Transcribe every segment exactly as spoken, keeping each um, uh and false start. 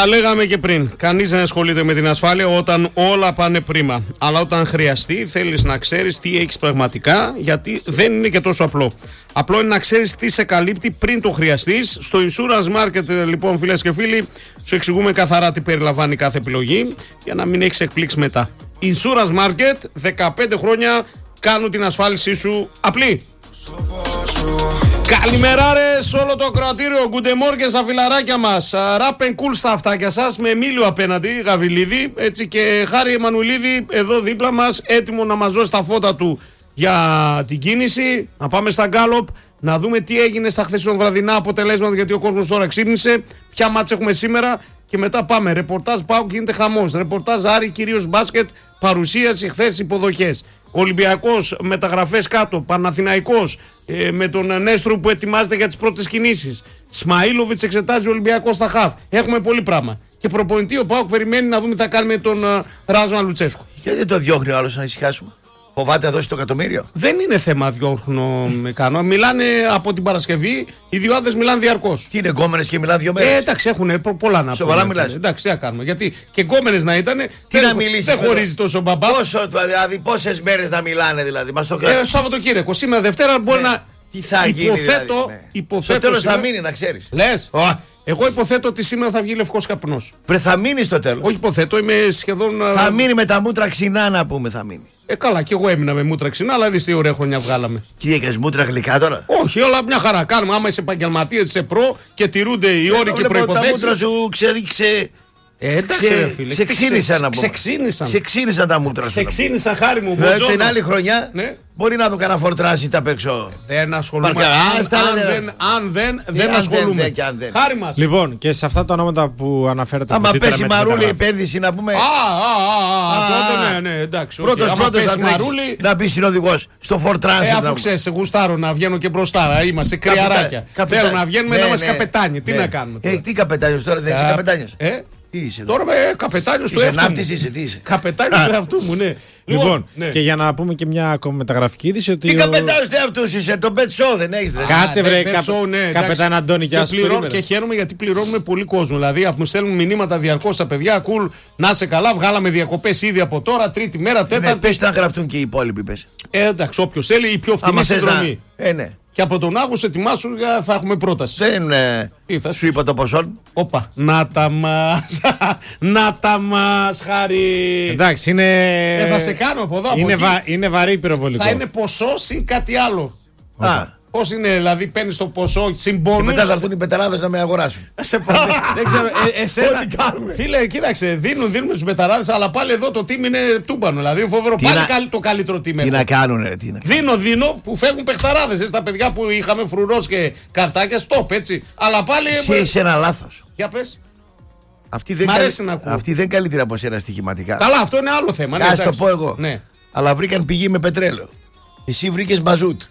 Τα λέγαμε και πριν. Κανείς δεν ασχολείται με την ασφάλεια όταν όλα πάνε πρίμα. Αλλά όταν χρειαστεί, θέλεις να ξέρεις τι έχεις πραγματικά, γιατί δεν είναι και τόσο απλό. Απλό είναι να ξέρεις τι σε καλύπτει πριν το χρειαστείς. Στο Insurance Market, λοιπόν, φίλες και φίλοι, σου εξηγούμε καθαρά τι περιλαμβάνει κάθε επιλογή, για να μην έχεις εκπλήξει μετά. Insurance Market, δεκαπέντε χρόνια κάνουν την ασφάλισή σου απλή. Καλημέρα ρε σε όλο το ακροατήριο. Good morning στα φιλαράκια μας. Rap and cool στα αυτάκια σας, με Εμίλιο απέναντι, Γαβριλίδη, έτσι, και Χάρη Εμμανουηλίδη εδώ δίπλα μας, έτοιμο να μας δώσει τα φώτα του για την κίνηση. Να πάμε στα γκάλοπ, να δούμε τι έγινε στα χθεσινοβραδινά αποτελέσματα, γιατί ο κόσμος τώρα ξύπνησε. Ποια μάτς έχουμε σήμερα και μετά πάμε. Ρεπορτάζ ΠΑΟΚ, γίνεται χαμός. Ρεπορτάζ Άρη, κυρίως μπάσκετ, παρουσίαση, χθες υποδοχές. Ολυμπιακός, μεταγραφές κάτω. Παναθηναϊκός, ε, με τον Νέστρου που ετοιμάζεται για τις πρώτες κινήσεις. Σμαΐλοβιτς εξετάζει ο Ολυμπιακός στα χαφ. Έχουμε πολύ πράγμα. Και προπονητή ο ΠΑΟΚ περιμένει να δούμε τι θα κάνει με τον uh, Ράζμα Λουτσέσκου. Γιατί το διώχνει ο άλλος να ησυχάσουμε? Φοβάται να δώσει το εκατομμύριο. Δεν είναι θέμα διώχνω με κάνω. Μιλάνε από την Παρασκευή, οι δύο άντρες μιλάνε διαρκώς. Τι είναι, γκόμενες και μιλάνε δύο μέρες? Ε, εντάξει, έχουν πολλά να Σοβαρά μιλάς? Εντάξει, τι να κάνουμε. Γιατί και γκόμενες να ήταν. Τι δεν, να μιλήσει? Δεν χωρίζει τόσο μπαμπά. Πόσο, δηλαδή, πόσες μέρες να μιλάνε, δηλαδή? Μας το ε, Σαββατοκύριακο. Σήμερα Δευτέρα μπορεί ναι. να. Τι θα γίνει, υποθέτω, δηλαδή, ναι. υποθέτω. Στο τέλος σήμερα... θα μείνει, να ξέρεις. Λες. Oh. Εγώ υποθέτω ότι σήμερα θα βγει λευκός καπνός. Βρε, θα μείνει στο τέλος. Όχι, υποθέτω, είμαι σχεδόν. Θα μείνει με τα μούτρα ξινά, να πούμε, θα μείνει. Ε, καλά, και εγώ έμεινα με μούτρα ξινά, αλλά δεις τι ωραία χρονιά βγάλαμε. Τι έκανες, μούτρα γλυκά τώρα? Όχι, όλα μια χαρά κάνουμε. Άμα είσαι επαγγελματίας, είσαι προ και τηρούνται οι όροι ε, και προϋποθέσεις. Τα μούτρα σου ξέρει. Ε, εντάξει, Ξε, ρε φίλε. Ξεξίνησαν να πούμε. Ξεξίνησαν. Ξεξίνησαν τα μούτρα σου. Ξεξίνησαν, χάρη μου. Δηλαδή την άλλη χρονιά, ναι, μπορεί να δω κανένα φορτράζι τα απ' έξω. Δεν ασχολούμαι. Παρκα, αν, αν, δεν, αν δεν, δεν αν ασχολούμαι. Δεν, δεν, δεν. Χάρη μας. Λοιπόν, και σε αυτά τα ονόματα που αναφέρατε. Άμα πέσει Μαρούλη επένδυση να πούμε. Α, α, α, τότε ναι, ναι, εντάξει. Πρώτος πρώτος να μπει συνοδηγός στο φορτράζι. Ε, αφού ξέρεις, γουστάρω να βγαίνω και μπροστά. Είμαστε κρυαράκια. Θέλω να βγαίνουμε να είμαστε καπετάνιοι. Τι να κάνουμε. Τι καπετάνιος τώρα, δεν είσαι καπετάνιος? Τι είσαι τώρα? Τώρα με καπετάνιος του εαυτού μου. Ναύτης είσαι, τι είσαι? Καπετάνιος του εαυτού μου, ναι. Λοιπόν, ναι. Και για να πούμε και μια ακόμα μεταγραφική είδηση ότι. Τι ο... καπετάνιος του εαυτού σου είσαι, το Bet Show δεν έχεις? Κάτσε βρε, καπ... ναι, καπετάν Αντώνη, γεια σου. Και, και χαίρομαι γιατί πληρώνουμε πολύ κόσμο. Δηλαδή, αφού μου στέλνουν μηνύματα διαρκώς στα παιδιά, κουλ, να είσαι καλά, βγάλαμε διακοπές ήδη από τώρα, τρίτη μέρα, τέταρτη. Ναι, πες να γραφτούν και οι υπόλοιποι, πες. Ε, εντάξει, όποιος θέλει, η πιο φθηνή συνδρομή. Ε, ναι. Και από τον Αύγουστο ετοιμάσου θα έχουμε πρόταση. Δεν ε, σου είπα το ποσό. Όπα, να τα μας, να τα μας, Χάρη. Εντάξει, είναι. Ε, θα σε κάνω από εδώ. Είναι, από βα... είναι βαρύ πυροβολικό. Θα είναι ποσός ή κάτι άλλο. Α. Πώς είναι, δηλαδή παίρνεις το ποσό, συμπονούς. Και μετά θα έρθουν οι πεταράδες να με αγοράσουν. Σε παρακαλώ. Δεν ξέρω, ε, εσένα. Φίλε, κοίταξε, δίνουν, δίνουμε στους πεταράδες, αλλά πάλι εδώ το team είναι τούμπανο. Δηλαδή, φοβερό, πάλι να... το καλύτερο team. Τι να κάνουνε, τι να κάνουν. Δίνω, δίνω, που φεύγουν παιχταράδες. Ε, στα παιδιά που είχαμε φρουρός και καρτάκια, stop, έτσι. Αλλά πάλι. Εσύ είσαι ένα λάθος. Για πες. Αυτή δεν, καλ... Αυτή δεν καλύτερα από σένα στοιχηματικά. Καλά, αυτό είναι άλλο θέμα. Ναι, ας το πω εγώ. Ναι. Αλλά βρήκαν πηγή με πετρέλαιο. Εσύ βρήκες μαζούτ.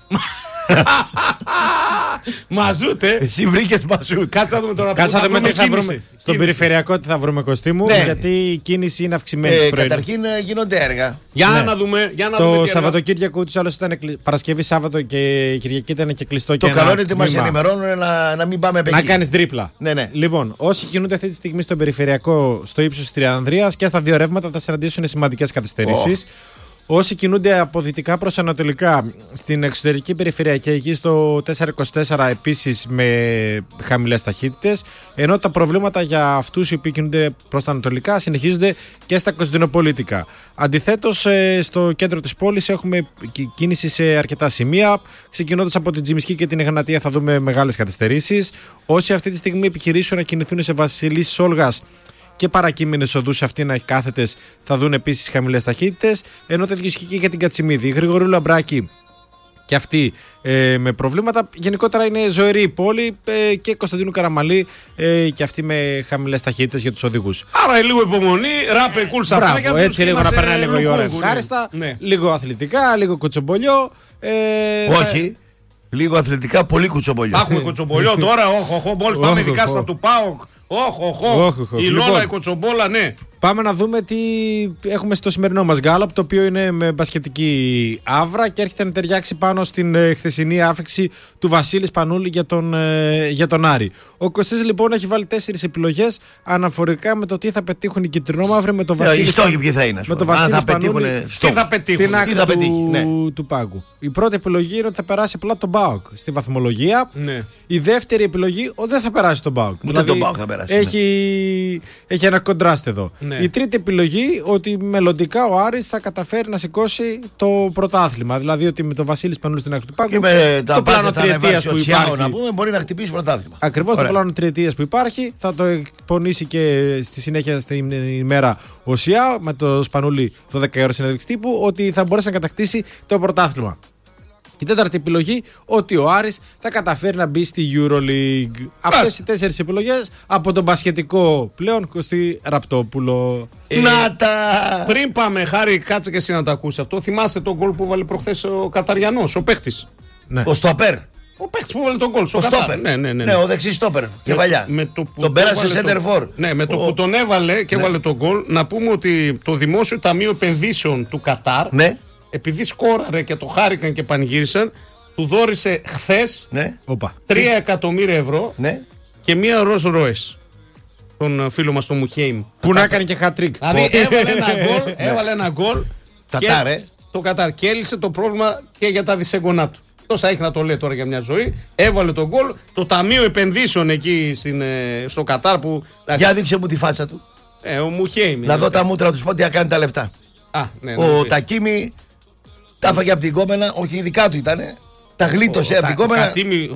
Μαζούτ, ε. Εσύ βρήκες μαζούτ. Κάτσε να δούμε τώρα. Κάτσε να δούμε τι θα βρούμε. Στον περιφερειακό τι θα βρούμε, Κωστή μου. Ναι. Γιατί η κίνηση είναι αυξημένη. Ε, καταρχήν γίνονται έργα. Για ναι. να δούμε. Για να το δούμε Σαββατοκύριακο ούτως ή άλλως ήταν Παρασκευή, Σάββατο και Κυριακή ήταν και κλειστό. Το και καλό είναι ότι μας ενημερώνουν να, να μην πάμε απ' εκεί. Να κάνεις τρίπλα. Ναι, ναι. Λοιπόν, όσοι κινούνται αυτή τη στιγμή στον περιφερειακό στο ύψος της Τριανδρίας και στα δύο ρεύματα θα συναντήσουν σημαντικές καθυστερήσεις. Oh. Όσοι κινούνται από δυτικά προς ανατολικά στην εξωτερική περιφερειακή εκεί στο τετρακόσια είκοσι τέσσερα επίσης με χαμηλές ταχύτητες, ενώ τα προβλήματα για αυτούς οι οποίοι κινούνται προς τα ανατολικά συνεχίζονται και στα κωνσταντινοπολίτικα. Αντιθέτως, στο κέντρο της πόλης έχουμε κίνηση σε αρκετά σημεία. Ξεκινώντας από την Τζιμισκή και την Εγνατία θα δούμε μεγάλες καθυστερήσεις. Όσοι αυτή τη στιγμή επιχειρήσουν να κινηθούν σε Βασιλής Όλγας και παρακείμενες οδούς αυτήν κάθετες θα δουν επίσης χαμηλές ταχύτητες, ενώ τέτοιο ισχύει και για την Κατσιμίδη. Η Γρηγορίου Λαμπράκη και αυτή ε, με προβλήματα. Γενικότερα είναι ζωηρή η πόλη ε, και Κωνσταντίνου Καραμαλή ε, και αυτή με χαμηλές ταχύτητες για τους οδηγούς. Άρα λίγο υπομονή, ράπε κουλ στα φράγια. Έτσι λίγο να περνάει λίγο η ώρα ευχάριστα, ναι. Λίγο αθλητικά, λίγο κουτσομπολιό. Ε, Όχι. Λίγο αθλητικά, πολύ κουτσομπολιό. Έχουμε κουτσομπολιό τώρα, όχι, όχι, μόλις πάμε ειδικά στα του ΠΑΟΚ. Όχι, όχι. Η Λόλα, η Κοτσομπόλα, ναι. Πάμε να δούμε τι έχουμε στο σημερινό μας γκάλαπ, το οποίο είναι με μπασκετική άβρα και έρχεται να ταιριάξει πάνω στην ε, χθεσινή άφηξη του Βασίλη Σπανούλη για τον, ε, για τον Άρη. Ο Κωστής λοιπόν έχει βάλει τέσσερις επιλογές αναφορικά με το τι θα πετύχουν οι κυτρινόμαυροι με τον Βασίλη. Οι στόχοι ποιοι θα είναι, με τον Βασίλη θα Σπανούλη. Τι θα πετύχουν, στην άκρη θα του, πετύχει, ναι. του πάγκου. Η πρώτη επιλογή είναι ότι θα περάσει απλά τον ΠΑΟΚ στη βαθμολογία. Ναι. Η δεύτερη επιλογή ότι δεν θα περάσει τον ΠΑΟΚ. Ούτε δηλαδή, τον ΠΑΟΚ θα περάσει. Έχει, ναι. έχει ένα κοντράστ εδώ. Ναι. Η τρίτη επιλογή ότι μελλοντικά ο Άρης θα καταφέρει να σηκώσει το πρωτάθλημα. Δηλαδή ότι με τον Βασίλη Σπανούλη στην άκρη του πάγκου. Και με το πλάνο τριετίας που υπάρχει. Να πούμε, μπορεί να χτυπήσει πρωτάθλημα. Ακριβώς το πλάνο τριετίας που υπάρχει. Θα το εκπονήσει και στη συνέχεια στην ημέρα ο ΣΙΑ με το Σπανούλη το δέκα ώρες συνέντευξη τύπου ότι θα μπορέσει να κατακτήσει το πρωτάθλημα. Η τέταρτη επιλογή, ότι ο Άρης θα καταφέρει να μπει στη EuroLeague. Αυτές οι τέσσερις επιλογές από τον μπασκετικό πλέον Κωστή Ραπτόπουλο. Ε, να τα! Πριν πάμε, Χάρη, κάτσε και εσύ να το ακούσει αυτό. Θυμάστε τον γκολ που βάλε προχθές ο Καταριανός, ο παίχτης. Ναι. Ο στόπερ. Ο παίχτης που βάλε τον γκολ. Ο στόπερ. Ναι, ναι, ναι, ναι, ο δεξί στόπερ. Και παλιά. Με το που τον πέρασε center for. Ναι, με το ο... που τον έβαλε και ναι. έβαλε τον γκολ, να πούμε ότι το Δημόσιο Ταμείο Επενδύσεων του Κατάρ. Ναι. Επειδή σκόραρε και το χάρηκαν και πανηγύρισαν, του δώρισε χθες ναι. τρία εκατομμύρια ευρώ ναι. και μία Rolls Royce. Τον φίλο μας τον Μουχέιμ. Που να έκανε και hat-trick. Δηλαδή έβαλε ένα γκολ, έβαλε ένα γκολ. Τατάρ, ε. Το Κατάρ και έλυσε το πρόβλημα και για τα δισέγγονά του. Τόσα έχει να το λέει τώρα για μια ζωή. Έβαλε τον γκολ. Το Ταμείο Επενδύσεων εκεί στην, στο Κατάρ που. Για δείξε μου τη φάτσα του. Ε, ο Μουχέιμ. Να δω τα μούτρα του, πω τι θα κάνει τα λεφτά. Α, ναι, ναι, ο ναι. Τακίμι τα έφαγε από την κόμενα, όχι η δικά του ήτανε. Τα γλίτωσε από την κόμενα.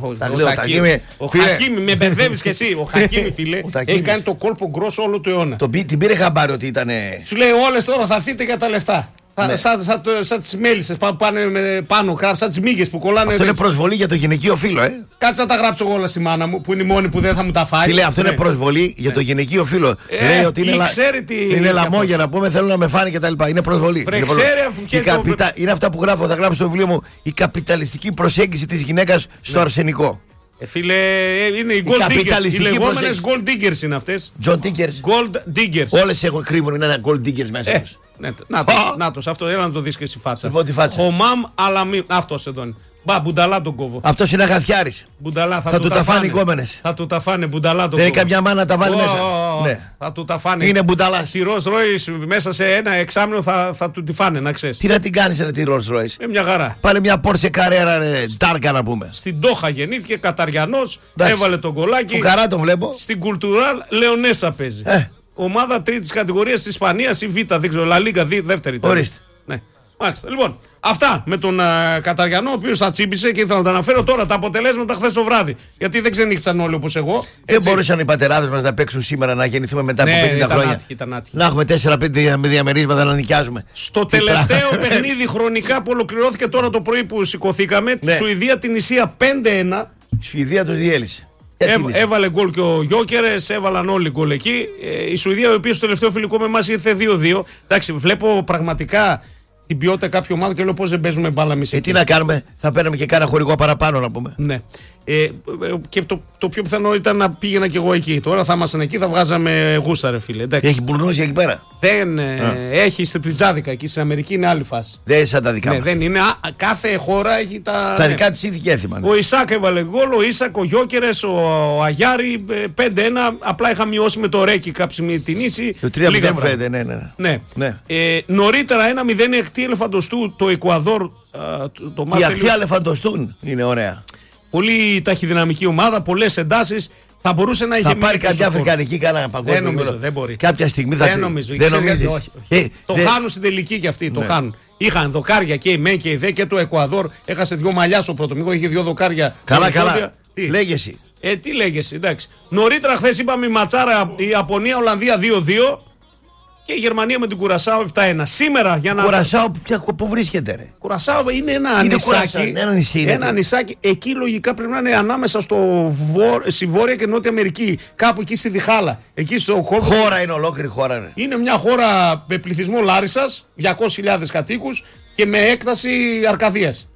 Ο Χακίμι, με μπερδεύει και εσύ. Ο Χακίμι, φίλε, έχει κάνει το κόλπο γκρόσο όλο το αιώνα. Την πήρε χαμπάρι ότι ήταν. Σου λέει όλες τώρα θα έρθετε για τα λεφτά. Ναι. Σαν, σαν, σαν τις μέλισσες που πάνε με πάνω, σαν τις μύγες που κολλάνε. Αυτό είναι προσβολή για το γυναικείο φύλο, ε. Κάτσε να τα γράψω εγώ όλα στη μάνα μου, που είναι η μόνη που δεν θα μου τα φάει. Φίλε, αυτό ναι. είναι προσβολή για το γυναικείο φύλο. Ε, Λέει ότι είναι, λα... τι... είναι λαμόγια να πούμε, θέλουν να με φάνε κτλ. Είναι προσβολή. Βρε, είναι, ξέρει, και καπιτα... το... είναι αυτά που γράφω, θα γράψω στο βιβλίο μου. Η καπιταλιστική προσέγγιση της γυναίκας στο ναι. αρσενικό. Ε, φίλε, είναι οι gold diggers. Οι λεγόμενες gold diggers είναι αυτές. John Diggers. Gold diggers. Όλες έχουν κρύβουν, είναι ένα gold diggers μέσα ε, τους. Ναι, να το, oh. αυτό, έλα να το δεις και στη φάτσα. Λοιπόν, τη φάτσα. Χωμάμ αλαμί. Αυτός εδώ είναι. Μπα, μπουνταλά τον κόβω. Αυτός είναι αγαθιάρης. Μπουνταλά, θα, θα του του τα, τα φάνε. φάνε οι κόμενες. Θα του τα φάνε, μπουνταλά τον κόβω. Δεν είναι καμιά μάνα να τα βάλει oh, μέσα. Oh, oh, ναι. Θα του τα φάνε. Είναι μπουνταλάς. Τη Rolls Royce μέσα σε ένα εξάμηνο θα, θα του τη φάνε, να ξέρεις. Τι να την κάνεις ρε τη Rolls Royce. Με μια χαρά. Πάλι μια Porsche Carrera Στάρκα να πούμε. Στην Τόχα γεννήθηκε, Καταριανός, έβαλε τον κολάκι. Φουκαρά τον βλέπω. Στην Κουλτουράλ Λεωνέσα παίζει. Ε. Ομάδα τρίτη κατηγορία τη Ισπανία ή Β, δεν ξέρω, Λα Λίγκα, δεύτερη. Ορίστε. Ναι. Μάλιστα. Λοιπόν, αυτά με τον uh, Καταριανό, ο οποίος θα τσίπησε και ήθελα να τα αναφέρω τώρα τα αποτελέσματα χθες το βράδυ. Γιατί δεν ξενύχτησαν όλοι όπως εγώ. Δεν μπορούσαν οι πατεράδες μας να παίξουν σήμερα να γεννηθούμε μετά από ναι, πενήντα χρόνια. Άτυχη, ήταν άτυχη. Να έχουμε τέσσερα πέντε διαμερίσματα να νοικιάζουμε. Στο τελευταίο παιχνίδι χρονικά που ολοκληρώθηκε τώρα το πρωί που σηκωθήκαμε, ναι. Σουηδία την Ισία πέντε ένα. Η Σουηδία τους διέλυσε. Έβ, έβαλε γκολ και ο Γιόκερες, έβαλαν όλοι γκολ εκεί. Ε, η Σουηδία, η οποία στο τελευταίο φιλικό με εμάς ήρθε δύο δύο. Εντάξει, βλέπω πραγματικά την ποιότητα κάποιου ομάδα και λέω πώς δεν παίζουμε μπάλα εμείς. Ε, τι να κάνουμε, θα παίρναμε και κάνα χορηγό παραπάνω να πούμε. Ναι. Ε, και το, το πιο πιθανό ήταν να πήγαινα κι εγώ εκεί. Τώρα θα ήμασταν εκεί, θα βγάζαμε γούστα, ρε φίλε. Εντάξει. Έχει μπουρνούζια εκεί πέρα. Δεν ε, έχει στην Πριτζάδικα εκεί στην Αμερική, είναι άλλη φάση. Δεν είναι σαν τα δικά ναι, μας. Δεν είναι, α, κάθε χώρα έχει τα. Τα δικά της ήδη και έθιμα. Ναι. Ο Ισάκ έβαλε γκολ, ο Ίσακ, ο Γιόκερες, ο, ο Αγιάρη πέντε ένα. Απλά είχα μειώσει με το Ρέκι κάποια την ίση. Το τρία μηδέν φαίνεται, ναι, ναι. ναι. ναι. Ε, νωρίτερα ένα μηδέν η ακτή Ελεφαντοστού, το Εκουαδόρ. Το, το η ακτή Ελεφαντοστούν είναι ωραία. Πολύ ταχυδυναμική ομάδα, πολλές εντάσεις. Θα μπορούσε να είχε θα πάρει κάποια αφρικανική κανένα παγκόσμιο. Δεν νομίζω, δεν μπορεί. Κάποια στιγμή θα δεν νομίζω. Δεν νομίζεις. Όχι. Ε, το δε... χάνουν στην τελική κι αυτοί. Ναι. Το χάνουν. Είχαν δοκάρια και η ΜΕΝ και η ΔΕ και το Εκουαδόρ. Έχασε δυο μαλλιά στο πρώτο μήκο, είχε δυο δοκάρια. Καλά, καλά. Λέγεσαι. Ε, τι λέγεσαι, εντάξει. Νωρίτερα χθες είπαμε η Ματσάρα, η Ιαπωνία, Ολλανδία δύο δύο. Και η Γερμανία με την Κουρασάο επτά ένα. Σήμερα για να. Κουρασάο που βρίσκεται, ρε. Κουρασάο είναι ένα είναι νησάκι. Ένα, νησί, ένα νησάκι. Εκεί λογικά πρέπει να είναι ανάμεσα στο βο... στη Βόρεια και Νότια Αμερική. Κάπου εκεί στη Διχάλα. Εκεί στο χώρο. Χώρα είναι ολόκληρη χώρα, ρε. Είναι μια χώρα με πληθυσμό Λάρισσας, διακόσιες χιλιάδες κατοίκους και με έκταση Αρκαδίας.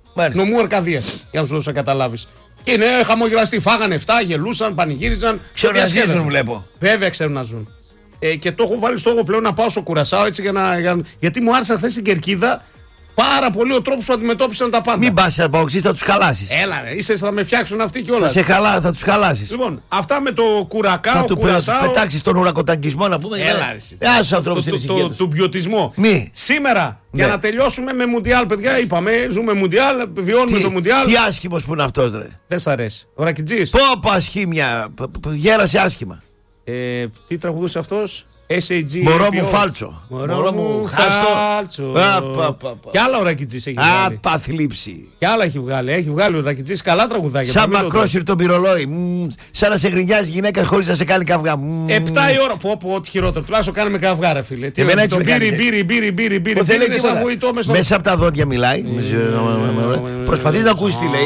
Μάλιστα. Νομού Αρκαδίας, για να σου δώσω να καταλάβεις. Και είναι χαμογελαστοί. Φάγανε εφτά, γελούσαν, πανηγύριζαν. Ξέρουν να ζήσουν, βλέπω. Βέβαια ξέρουν να ζουν. Ε, και το έχω βάλει στόχο πλέον να πάω στο Κουρασάο έτσι για να. Για... Γιατί μου άρεσε χθες στην Κερκίδα πάρα πολύ ο τρόπος που αντιμετώπισαν τα πάντα. Μην πας σε Παοξής, θα τους χαλάσεις. Έλα, ρε, είσαι, θα με φτιάξουν αυτοί κιόλας. Θα, σε χαλά, θα τους χαλάσεις. Λοιπόν, αυτά με το Κουρακάο. Θα του Κουρασάο. πετάξεις τον ουρακοταγκισμό να πούμε. Έλα, ρε. Άσου ανθρώπους είναι το, το, το ποιοτισμό. Μη. Σήμερα, ναι. Για να τελειώσουμε με Μουντιάλ, παιδιά, είπαμε, ζούμε Μουντιάλ, βιώνουμε τι, το Μουντιάλ. Τι άσχημος που είναι αυτός, ρε. Δεν σ' αρέσει. Ο Ρακιτζής. Πω, πω ασχήμια. Γέρασε άσχημα. Ε, τι τραγουδούσε αυτός? ες έι τζι. Μωρό μου φάλτσο. Μωρό μου φάλτσο. Κι άλλα ο Ρακιτζής έχει βγάλει. Απαθλίψη. Κι άλλα έχει βγάλει. Έχει βγάλει ο Ρακιτζής καλά τραγουδάκια. Σαν μακρόσυρτο πυρολόι. Σαν να σε γκρινιάζει γυναίκα χωρίς να σε κάνει καυγά. Επτά η ώρα. Πω, πω, ό,τι χειρότερο. Τουλάχιστον κάνουμε καυγά, ρε φίλε. Το μπύρι, μπύρι, μπύρι, μπύρι, μπύρι. Μέσα από τα δόντια μιλάει. Προσπαθείς να ακούσεις τι λέει.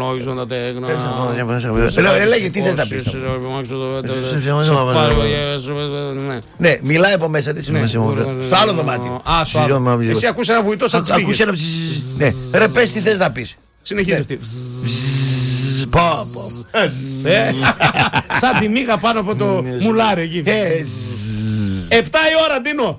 Λέγε τι θες να πεις. Ναι, μιλάει από μέσα τη. Στο άλλο δωμάτιο. Εσύ ακούς ένα βουητό σαν τις πήγες. Ναι, ρε πες τι θες να πεις. Συνεχίζει αυτή. Πω, σαν τη μύγα πάνω από το μουλάρι εκεί. Επτά η ώρα, Ντίνο.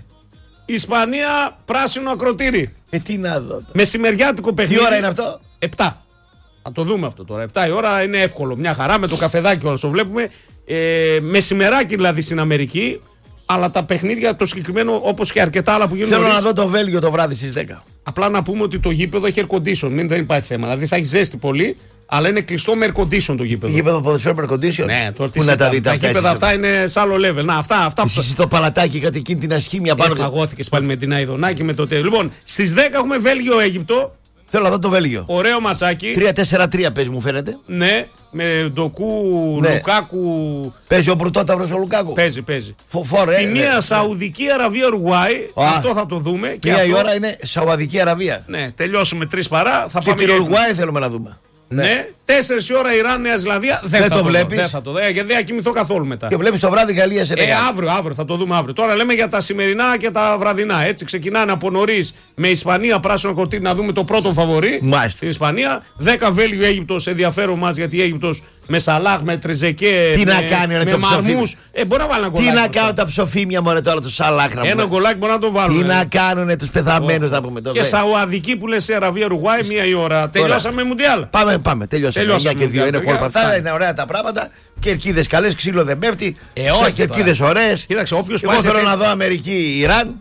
Ισπανία, πράσινο ακροτήρι. Ε, τι να δω. Μεσημεριάτικο παιχνίδι. Τι ώρα είναι αυτό? Επτά. Θα το δούμε αυτό τώρα. Επτά η ώρα είναι εύκολο. Μια χαρά με το καφεδάκι όλα το βλέπουμε. Ε, μεσημεράκι δηλαδή στην Αμερική. Αλλά τα παιχνίδια το συγκεκριμένο όπως και αρκετά άλλα που γίνονται. Θέλω νωρίς, να δω το Βέλγιο το βράδυ στις δέκα. Απλά να πούμε ότι το γήπεδο έχει air condition. Μην δεν υπάρχει θέμα. Δηλαδή θα έχει ζέστη πολύ. Αλλά είναι κλειστό με air condition το γήπεδο. Γήπεδο ποδοσφαίρου με air condition. Ναι, τώρα πού να τα δείτε αυτά. Τα γήπεδα αυτά είναι σε άλλο level. Να, αυτά. αυτά που... στο παλατάκι είχατε εκείνη την ασχήμια πάνω. Φαγώθηκες πάλι με την Αιδονάκη με το τέλο. Λοιπόν, στις δέκα έχουμε Βέλγιο-Αίγυπτο. Θέλω να δω το Βέλγιο. Ωραίο ματσάκι. τρία τέσσερα τρία παίζει, μου φαίνεται. Ναι, με Ντοκού, ναι. Λουκάκου. Παίζει ο πρωτόταυρος ο Λουκάκου. Παίζει, παίζει. Φορέ, Στη μία ναι. Σαουδική Αραβία Ουρουγουάη. Αυτό θα το δούμε. Και μία αυτό... η ώρα είναι Σαουδική Αραβία. Ναι, τελειώσουμε τρεις παρά. Θα και πάμε την Ουρουγουάη θέλουμε να δούμε. Ναι, ναι. τέσσερις η ώρα Ιράν, Νέα Ζηλανδία. Δεν, δεν θα το το βλέπεις. Δεν θα το δω. Γιατί δεν θα κοιμηθώ καθόλου μετά. Και βλέπεις το βράδυ Γαλλία σε ε, αύριο, αύριο θα το δούμε αύριο. Τώρα λέμε για τα σημερινά και τα βραδινά. Έτσι ξεκινάνε από νωρίς με Ισπανία πράσινο κορτίνι να δούμε το πρώτο φαβορί. Μάλιστα. Στην Ισπανία. δέκα Βέλγιο Αίγυπτος, ενδιαφέρον μας γιατί η Αίγυπτος με Σαλάχ, με Τρεζεκέ. Τι με, να κάνει, ρε, με Μαρμούς. Ε, μπορεί να βάλει ένα γκολάκι. Τι να κάνουν τα ψοφίμια μωρέ τώρα του Σαλάχ. Ένα γκολάκι μπορεί να το βάλουν. Τι να κάνουν τους πεθαμένους να πούμε τώρα. Και Σαουδική που λες σε Αραβία Ουρουγουάη μία η ώρα. Τελειώσαμε Μουντιάλ. Πάμε, πάμε. Τελειώσαμε. Και δύο είναι κόλπα. Αυτά είναι ωραία τα πράγματα. Κερκίδες καλές, ξύλο δεν πέφτει. Ε, όχι. Κερκίδες ωραίες. Κοίταξε, όποιος εγώ πάει. θέλω να δω Αμερική-Ιράν.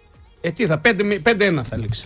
Ε, τι θα, πέντε ένα θα λήξει.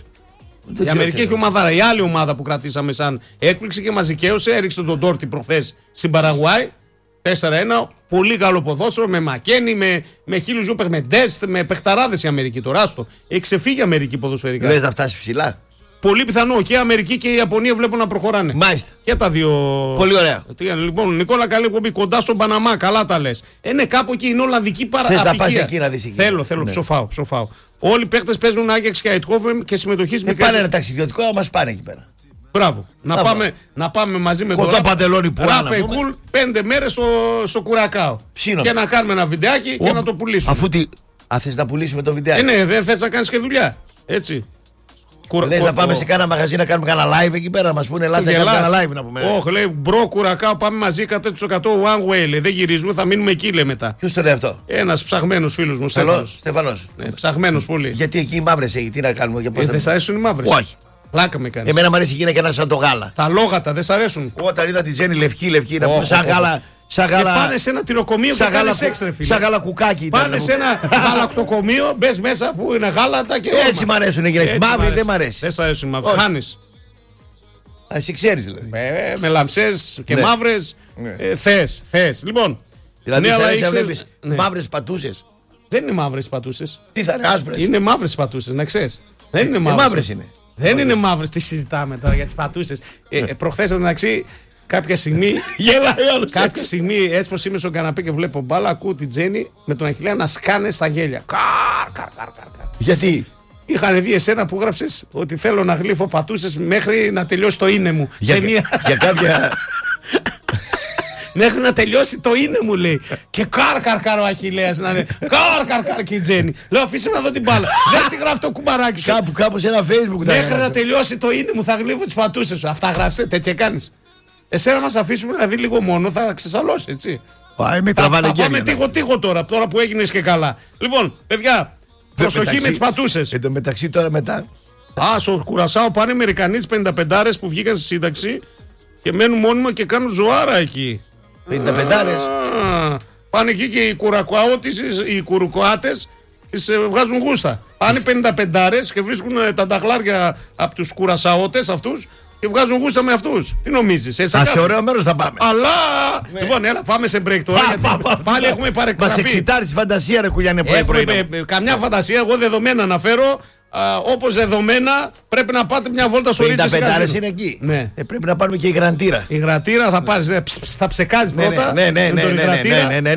Η Αμερική έχει ομαδάρα. Η άλλη ομάδα που κρατήσαμε σαν έκπληξη και μας δικαίωσε, έριξε τον Ντόρτι προχθές στην Παραγουάη. τέσσερα ένα. Πολύ καλό ποδόσφαιρο με Μακένι, με, με χίλιους δυο με Ντέστ, με παιχταράδες η Αμερική. Τώρα άστο. Έχει ξεφύγει η Αμερική ποδοσφαιρικά. Λες να φτάσει ψηλά. Πολύ πιθανό και η Αμερική και η Ιαπωνία βλέπουν να προχωράνε. Μάλιστα. Και τα δύο. Πολύ ωραία. Λοιπόν, Νικόλα, καλή εκπομπή κοντά στον Παναμά. Καλά τα λες. Είναι κάπου εκεί, είναι Ολλανδική παραδοσία. Θες να πας εκεί να δεις εκεί. Θέλω, θέλω, ναι. ψοφάω, ψοφάω. Όλοι οι παίχτες παίζουν Άγιαξ και Αιτχόφεν και συμμετοχή στις μικρές. Πάνε ένα ταξιδιωτικό, να μας πάνε εκεί πέρα. Μπράβο. Να πάμε, να πάμε μαζί με τον Ράπε Κουλ πέντε μέρες στο, στο Κουρακάο. Ψήνω. Και να κάνουμε ένα βιντεάκι Ο, και να το πουλήσουμε. Αφού τι. Α, θες να πουλήσουμε το βιντεάκι. Ε, ναι, δεν θες να κάνεις και δουλειά. Έτσι. Κουρα... Λες να πάμε ο... σε κάνα μαγαζί να κάνουμε κάνα live εκεί πέρα, να μας πούνε ελάτε να κάνουμε κάνα live να πούμε. Όχι, λέει μπρο Κουρακάο, πάμε μαζί εκατό τοις εκατό one way. Λέει, δεν γυρίζουμε, θα μείνουμε εκεί λέει μετά. Ποιος το λέει αυτό? Ένας ψαγμένος φίλος μου, Στέφανος. Στέφανος. Ναι, ψαγμένος πολύ. Γιατί εκεί οι μαύρες έχει, τι να κάνουμε. Για ε, δεν σ' αρέσουν οι μαύρες? Όχι. Πλάκα με κάνεις. Εμένα μου αρέσει η γυναίκα να σαν το γάλα. Τα λόγατα δεν σ' αρέσουν? Όταν είδα την Τζέννη λευκή, λευκή, να πούμε σαν γάλα. Σαν γάλα... Και πάνε σε ένα τυροκομείο και κάνεις σεξ ρε φίλε. Σαν γάλα κουκάκι. Πάνε σε ένα γαλακτοκομείο, μπες μέσα που είναι γάλατα και όρμα. Έτσι μ' αρέσουν οι γυναίκες. Μαύροι δεν μ' αρέσει. Δεν σ' αρέσουν οι μαύροι. Χάνεις. Α, εσύ ξέρεις δηλαδή. Ε, με λαμψές και ναι. μαύρες. Ναι. Ε, θες, θες. Λοιπόν. Δηλαδή ναι, θα βλέπεις ναι. μαύρες πατούσες. Δεν είναι μαύρες πατούσες. Τι θα είναι, άσπρες. Είναι μαύρες πατούσες, να ξέρεις. Δεν είναι μαύρες. μαύρες είναι. Δεν είναι μαύρες. Τι συζητάμε τώρα για τις πατούσες. Προχθές εντάξει. Κάποια στιγμή, κάποια στιγμή έτσι πως είμαι στον καναπέ και βλέπω μπάλα, ακούω την Τζέννη με τον Αχιλλέα να σκάνε στα γέλια. Καρ, καρ, καρ, καρ. Γιατί? Είχαν δει εσένα που γράψες ότι θέλω να γλύφω πατούσες μέχρι να τελειώσει το είναι μου. Για, σε μια... για κάποια... Μέχρι να τελειώσει το είναι, μου λέει. Και καρ καρ καρ ο Αχιλλέας να είναι. Καρ καρ καρ και η Τζέννη. Λέω αφήστε να δω την μπάλα. Δεν στη γράφει το κουμπαράκι σου. Κάπου, κάπου σε ένα Facebook. Μέχρι να τελειώσει το είναι μου θα γλύφω τις πατούσες σου. Αυτά γράψε, τέτοια κάνεις. Εσένα μας αφήσουμε δηλαδή λίγο μόνο, θα ξεσαλώσει, έτσι. Πάει με θα, τραβάνε θα πάμε τίγο τίγο τώρα, τώρα που έγινες και καλά. Λοιπόν, παιδιά, προσοχή με τις πατούσες. Εν τω μεταξύ τώρα μετά. Α, στο Κουρασάο πάνε οι Αμερικανοί τις πενηνταπεντάρες που βγήκαν στη σύνταξη και μένουν μόνιμα και κάνουν ζωάρα εκεί. πενηνταπεντάρες. Πάνε εκεί και οι κουρακουάωτες, οι κουρουκουάτες τις βγάζουν γούστα. Πάνε πενηνταπεντάρες και βρίσκουν τα νταχλάρια από τους κουρασαώτες αυτούς και βγάζουν γούστα με αυτούς. Τι νομίζεις? Α, σε ωραίο μέρος θα πάμε. Αλλά. Ναι. Λοιπόν, έλα, πάμε σε break τώρα. Πα, πα, πα, πάλι πα, έχουμε παρεκτραπεί. Μας εξητάρει τη φαντασία, ρε Κουλιάνε, πρωί πρωί. Καμιά φαντασία, εγώ δεδομένα αναφέρω. Όπως δεδομένα πρέπει να πάτε μια βόλτα στο Ρίτσες Καζίνο. πενηνταπεντάρες είναι εκεί. Ναι. Ε, πρέπει να πάρουμε και η γραντήρα. Η γρατήρα θα πάρεις, ε, ψ, ψ, θα ψεκάζεις πρώτα. Ναι, ναι, ναι, ναι, ναι, ναι, ναι,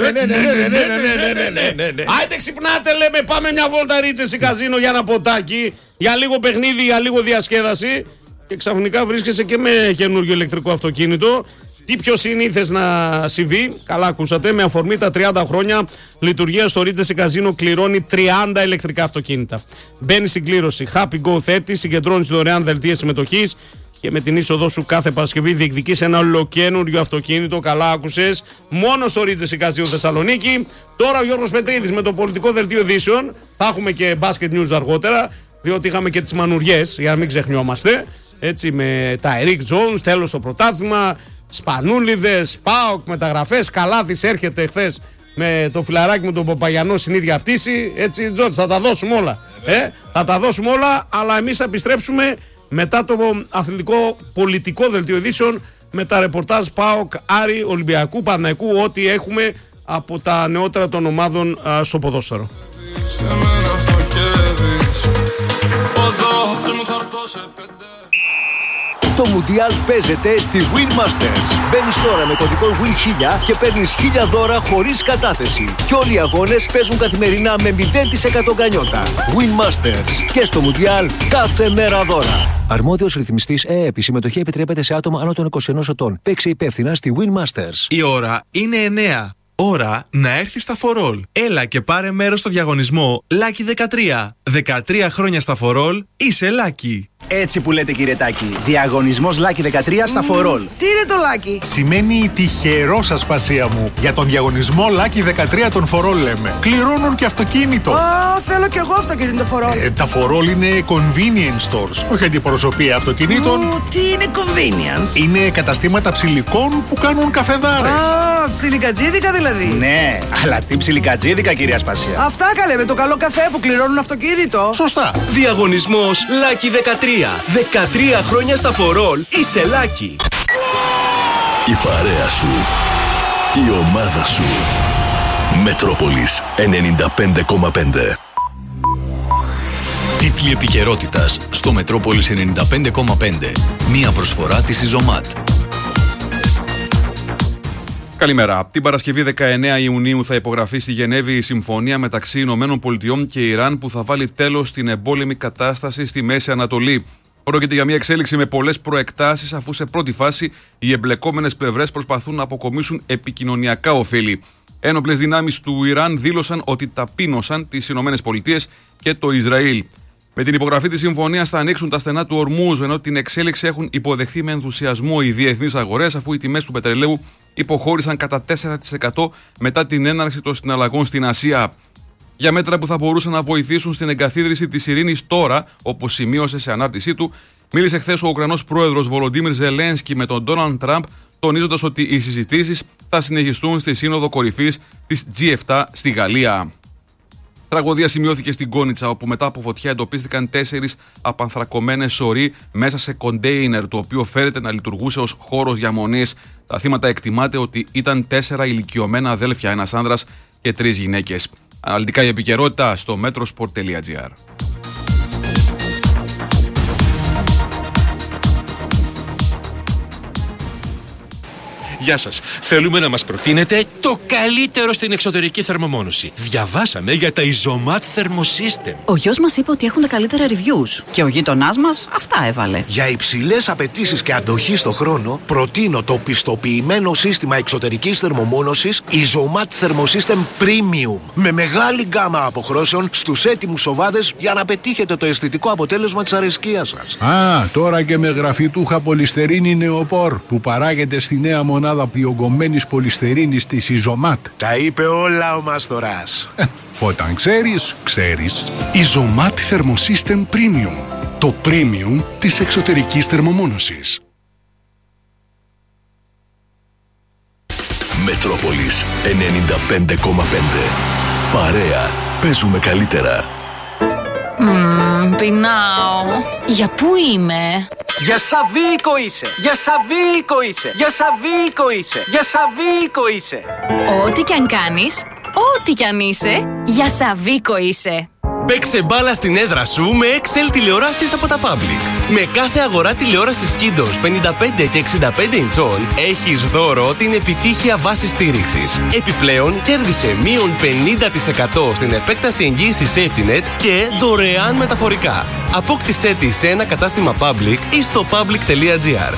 ναι. Άιντε ξυπνάτε, λέμε, πάμε μια βόλτα Ρίτσες Καζίνο για ένα ποτάκι, για λίγο παιχνίδι, για λίγο διασκέδαση. Και ξαφνικά βρίσκεσαι και με καινούργιο ηλεκτρικό αυτοκίνητο. Τι πιο συνήθες να συμβεί, καλά ακούσατε, με αφορμή τα τριάντα χρόνια λειτουργία στο Ρίτσες Καζίνο κληρώνει τριάντα ηλεκτρικά αυτοκίνητα. Μπαίνει στην κλήρωση Happy Go τριάντα, συγκεντρώνεις δωρεάν δελτία συμμετοχής και με την είσοδό σου κάθε Παρασκευή διεκδικείς ένα ολοκαίνουργιο αυτοκίνητο. Καλά άκουσες, μόνο στο Ρίτσες Καζίνο Θεσσαλονίκη. Τώρα ο Γιώργος Πετρίδης με το πολιτικό δελτίο ειδήσεων. Θα έχουμε και basket news αργότερα, διότι είχαμε και τις μανουριές, για να μην ξεχνιόμαστε. Έτσι, με τα Eric Jones, τέλος το πρωτάθλημα. Σπανούλιδες, ΠΑΟΚ, μεταγραφές. Καλάθης έρχεται χθες με το φιλαράκι με τον Παπαγιανό στην ίδια πτήση. Έτσι, Τζότς, θα τα δώσουμε όλα. Ε, θα τα δώσουμε όλα, αλλά εμείς θα επιστρέψουμε μετά το αθλητικό πολιτικό δελτίο ειδήσεων με τα ρεπορτάζ ΠΑΟΚ, Άρη, Ολυμπιακού, Παναθηναϊκού, ό,τι έχουμε από τα νεότερα των ομάδων α, στο ποδόσφαιρο. Το Μουντιάλ παίζεται στη Win Masters. Μπαίνεις τώρα με κωδικό Win χίλια και παίρνεις χίλια δώρα χωρίς κατάθεση. Και όλοι οι αγώνες παίζουν καθημερινά με μηδέν τοις εκατό γκανιότα. Win Masters. Και στο Μουντιάλ κάθε μέρα δώρα. Αρμόδιος ρυθμιστής ΕΕΠ. Η συμμετοχή επιτρέπεται σε άτομα άνω των είκοσι ενός ετών. Παίξε υπεύθυνα στη Win Masters. Η ώρα είναι εννιά. Ώρα να έρθει στα φορόλ. Έλα και πάρε μέρος στο διαγωνισμό Lucky δεκατρία. δεκατρία χρόνια στα φορόλ, είσαι Lucky. Έτσι που λέτε, κύριε Τάκη. Διαγωνισμός Lucky δεκατρία στα φορόλ. Τι είναι το Lucky? Σημαίνει τυχερό, ασπασία μου. Για τον διαγωνισμό Lucky δεκατρία των φορόλ λέμε. Κληρώνουν και αυτοκίνητο. Α, θέλω κι εγώ αυτοκίνητο φορόλ. Ε, τα φορόλ είναι convenience stores, όχι αντιπροσωπεία αυτοκινήτων. Ου, τι είναι convenience? Είναι καταστήματα ψηλικών που κάνουν καφεδάρες. Α, ψιλικατζίδικα δηλαδή. Ναι, αλλά τι ψιλικατζίδικα, κυρία Ασπασία. Αυτά καλέ, με το καλό καφέ που κληρώνουν αυτοκίνητο. Σωστά. Διαγωνισμός Lucky δεκατρία. δεκατρία χρόνια στα φορόλ, είσαι Lucky. Η παρέα σου, η ομάδα σου. Μετρόπολης ενενήντα πέντε κόμμα πέντε. Τίτλοι επικαιρότητας στο Μετρόπολης ενενήντα πέντε κόμμα πέντε. Μία προσφορά της Ιζωμάτ. Καλημέρα. Την Παρασκευή δεκαεννέα Ιουνίου θα υπογραφεί στη Γενέβη η συμφωνία μεταξύ Ηνωμένων Πολιτειών και Ιράν που θα βάλει τέλος στην εμπόλεμη κατάσταση στη Μέση Ανατολή. Πρόκειται για μια εξέλιξη με πολλές προεκτάσεις, αφού σε πρώτη φάση οι εμπλεκόμενες πλευρές προσπαθούν να αποκομίσουν επικοινωνιακά ωφέλη. Ένοπλες δυνάμεις του Ιράν δήλωσαν ότι ταπείνωσαν τις Ηνωμένες Πολιτείες και το Ισραήλ. Με την υπογραφή της συμφωνίας θα ανοίξουν τα στενά του Ορμούζ, ενώ την εξέλιξη έχουν υποδεχθεί με ενθουσιασμό οι διεθνείς αγορές, αφού οι τιμές του πετρελαίου υποχώρησαν κατά τέσσερα τοις εκατό μετά την έναρξη των συναλλαγών στην Ασία. Για μέτρα που θα μπορούσαν να βοηθήσουν στην εγκαθίδρυση της ειρήνης τώρα, όπως σημείωσε σε ανάρτησή του, μίλησε χθες ο Ουκρανός πρόεδρος Βολοντίμιρ Ζελένσκι με τον Ντόναλντ Τραμπ, τονίζοντας ότι οι συζητήσεις θα συνεχιστούν στη Σύνοδο Κορυφής της τζι επτά στη Γαλλία. Τραγωδία σημειώθηκε στην Κόνιτσα, όπου μετά από φωτιά εντοπίστηκαν τέσσερις απανθρακωμένες σωροί μέσα σε κοντέινερ, το οποίο φέρεται να λειτουργούσε ως χώρος διαμονής. Τα θύματα εκτιμάται ότι ήταν τέσσερα ηλικιωμένα αδέλφια, ένας άνδρας και τρεις γυναίκες. Αναλυτικά η επικαιρότητα στο metrosport τελεία gr. Γεια σας. Θέλουμε να μας προτείνετε το καλύτερο στην εξωτερική θερμομόνωση. Διαβάσαμε για τα Isomat Thermosystem. Ο γιος μας είπε ότι έχουν τα καλύτερα reviews και ο γείτονάς μας αυτά έβαλε. Για υψηλές απαιτήσεις και αντοχή στο χρόνο, προτείνω το πιστοποιημένο σύστημα εξωτερικής θερμομόνωσης Isomat Thermosystem Premium. Με μεγάλη γκάμα αποχρώσεων στους έτοιμους σοβάδες για να πετύχετε το αισθητικό αποτέλεσμα της αρεσκίας σας. Α, τώρα και με γραφιτούχα πολυστερίνη νεοπόρ που παράγεται στη νέα μονάδα διογκωμένης πολυστερίνης της Isomat. Τα είπε όλα ο Μάστορας. Όταν ξέρεις, ξέρεις. Isomat Thermosystem Premium. Το premium της εξωτερικής θερμομόνωσης. Μετρόπολης ενενήντα πέντε κόμμα πέντε. Παρέα. Παίζουμε καλύτερα. Μμμ, πεινάω. Για πού είμαι? Για Σαββίκο είσαι! Για Σαββίκο είσαι! Για Σαββίκο είσαι! Για Σαββίκο είσαι! Ό,τι κι αν κάνεις, ό,τι κι αν είσαι, για Σαββίκο είσαι. Παίξε μπάλα στην έδρα σου με Excel τηλεοράσεις από τα Public. Με κάθε αγορά τηλεόρασης Kindos πενήντα πέντε και εξήντα πέντε ιντσών έχεις δώρο την επιτύχεια βάση στήριξης. Επιπλέον κέρδισε μείον πενήντα τοις εκατό στην επέκταση εγγύησης SafetyNet και δωρεάν μεταφορικά. Απόκτησέ τη σε ένα κατάστημα Public ή στο public τελεία gr.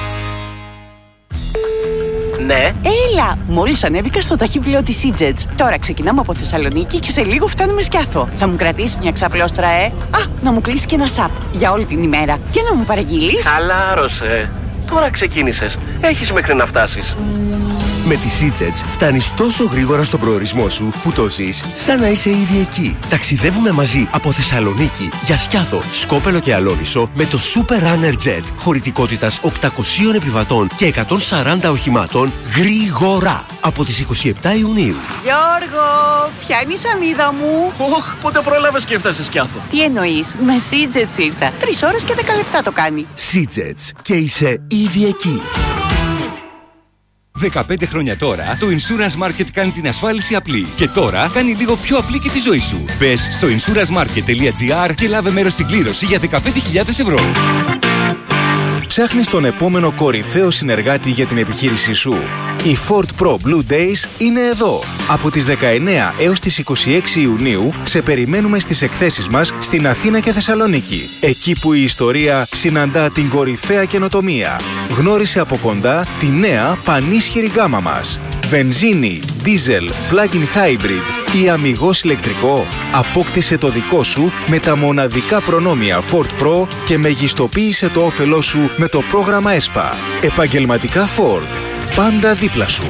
Ναι. Έλα! Μόλις ανέβηκα στο ταχύπλαιο της Seajets. Τώρα ξεκινάμε από Θεσσαλονίκη και σε λίγο φτάνουμε Σκιάθο. Θα μου κρατήσεις μια ξαπλώστρα, ε? Α, να μου κλείσει και ένα σαπ για όλη την ημέρα. Και να μου παραγγείλεις. Χαλάρωσε. Τώρα ξεκίνησες. Έχεις μέχρι να φτάσεις. Με τη Seajets φτάνεις τόσο γρήγορα στον προορισμό σου που το ζεις σαν να είσαι ήδη εκεί. Ταξιδεύουμε μαζί από Θεσσαλονίκη για Σκιάθο, Σκόπελο και Αλόνισο με το Super Runner Jet χωρητικότητας οκτακοσίων επιβατών και εκατόν σαράντα οχημάτων γρήγορα από τις είκοσι επτά Ιουνίου. Γιώργο, πιάνει η σανίδα μου. Ωχ, πότε πρόλαβες και έφτασες Σκιάθο? Τι εννοείς? Με Seajets ήρθα. Τρεις ώρες και δέκα λεπτά το κάνει. Seajets και είσαι ήδη εκεί. δεκαπέντε χρόνια τώρα, το Insurance Market κάνει την ασφάλιση απλή. Και τώρα κάνει λίγο πιο απλή και τη ζωή σου. Μπες στο insurance market τελεία gr και λάβε μέρος στην κλήρωση για δεκαπέντε χιλιάδες ευρώ. Ψάχνεις τον επόμενο κορυφαίο συνεργάτη για την επιχείρησή σου? Οι Ford Pro Blue Days είναι εδώ. Από τις δεκαεννέα έως τις είκοσι έξι Ιουνίου σε περιμένουμε στις εκθέσεις μας στην Αθήνα και Θεσσαλονίκη. Εκεί που η ιστορία συναντά την κορυφαία καινοτομία. Γνώρισε από κοντά τη νέα πανίσχυρη γκάμα μας. Βενζίνη, δίζελ, plug-in hybrid ή αμιγώς ηλεκτρικό. Απόκτησε το δικό σου με τα μοναδικά προνόμια Ford Pro και μεγιστοποίησε το όφελό σου με το πρόγραμμα ΕΣΠΑ. Επαγγελματικά Ford. Πάντα δίπλα σου.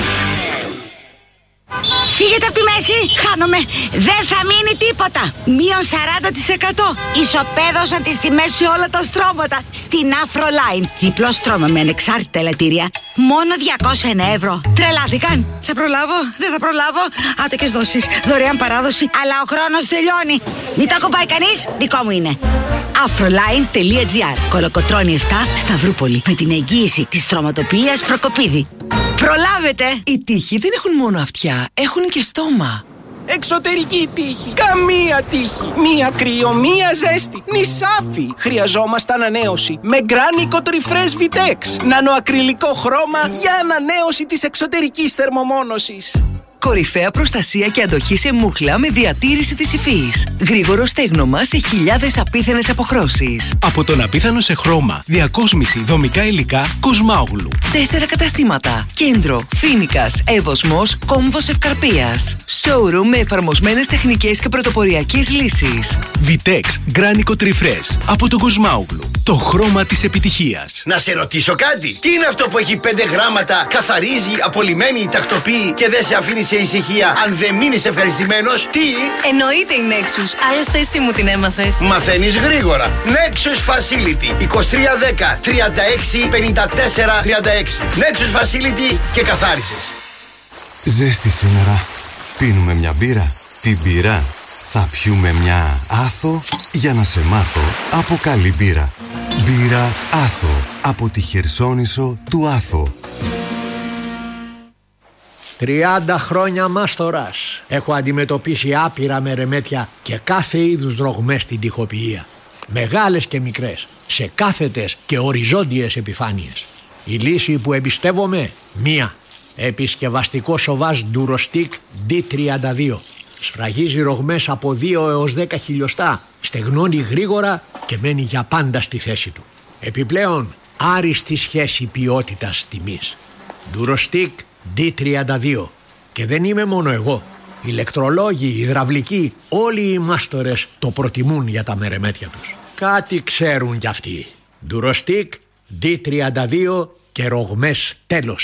Φύγετε από τη μέση, χάνομαι. Δεν θα μείνει τίποτα. Μείον σαράντα τοις εκατό. Ισοπαίδωσαν τις τιμές σε όλα τα στρώματα. Στην Afroline. Διπλό στρώμα με ανεξάρτητα ελαττήρια. Μόνο διακόσια ένα ευρώ. Τρελάθηκαν. Θα προλάβω, δεν θα προλάβω. Άτοκες δόσεις, δωρεάν παράδοση. Αλλά ο χρόνος τελειώνει. Μην το ακουμπάει κανείς, δικό μου είναι. Afroline τελεία gr. Κολοκοτρώνη επτά, Σταυρούπολη. Με την εγγύηση της στρωματοποιίας Προκοπίδη. Προλάβετε! Οι τείχοι δεν έχουν μόνο αυτιά, έχουν και στόμα. Εξωτερική τύχη. Καμία τύχη. Μία κρύο, μία ζέστη. Νησάφι. Χρειαζόμαστε ανανέωση. Με Γκράνικο Refresh Vitex. Νανοακριλικό χρώμα για ανανέωση της εξωτερικής θερμομόνωσης. Κορυφαία προστασία και αντοχή σε μούχλα με διατήρηση της υφής. Γρήγορο στέγνομα σε χιλιάδες απίθανες αποχρώσεις. Από τον απίθανο σε χρώμα, διακόσμηση, δομικά υλικά, Κοσμάογλου. Τέσσερα καταστήματα. Κέντρο, Φίνικας, Εύωσμος, Κόμβος Ευκαρπίας. Showroom με εφαρμοσμένες τεχνικές και πρωτοποριακές λύσεις. Vitex Γκράνικο Refresh από τον Κοσμάογλου. Το χρώμα της επιτυχίας. Να σε ρωτήσω κάτι. Τι είναι αυτό που έχει πέντε γράμματα, καθαρίζει, απολυμμένει, τακτοποιεί και δεν σε αφήνει σε ησυχία αν δεν μείνεις ευχαριστημένος? Τι? Εννοείται η Nexus. Άλλωστε εσύ μου την έμαθες. Μαθαίνεις γρήγορα. Nexus Facility είκοσι τρία δέκα τριάντα έξι πενήντα τέσσερα τριάντα έξι. Nexus Facility και καθάρισες. Ζέστη σήμερα. Πίνουμε μια μπύρα. Τι μπύρα? Θα πιούμε μια Άθο για να σε μάθω από καλή μπύρα. Μπύρα Άθο από τη Χερσόνησο του Άθο. τριάντα χρόνια μάστορας. Έχω αντιμετωπίσει άπειρα μερεμέτια και κάθε είδους δρογμές στην τοιχοποιία. Μεγάλες και μικρές, σε κάθετες και οριζόντιες επιφάνειες. Η λύση που εμπιστεύομαι, μία. Επισκευαστικό σοβάζ Durostic ντι τριάντα δύο. Σφραγίζει ρογμές από δύο έως δέκα χιλιοστά, στεγνώνει γρήγορα και μένει για πάντα στη θέση του. Επιπλέον, άριστη σχέση ποιότητας τιμής. Durostic ντι τριάντα δύο. Και δεν είμαι μόνο εγώ. Ηλεκτρολόγοι, υδραυλικοί, όλοι οι μάστορες το προτιμούν για τα μερεμέτια τους. Κάτι ξέρουν κι αυτοί. Durostic ντι τριάντα δύο και ρογμές τέλος.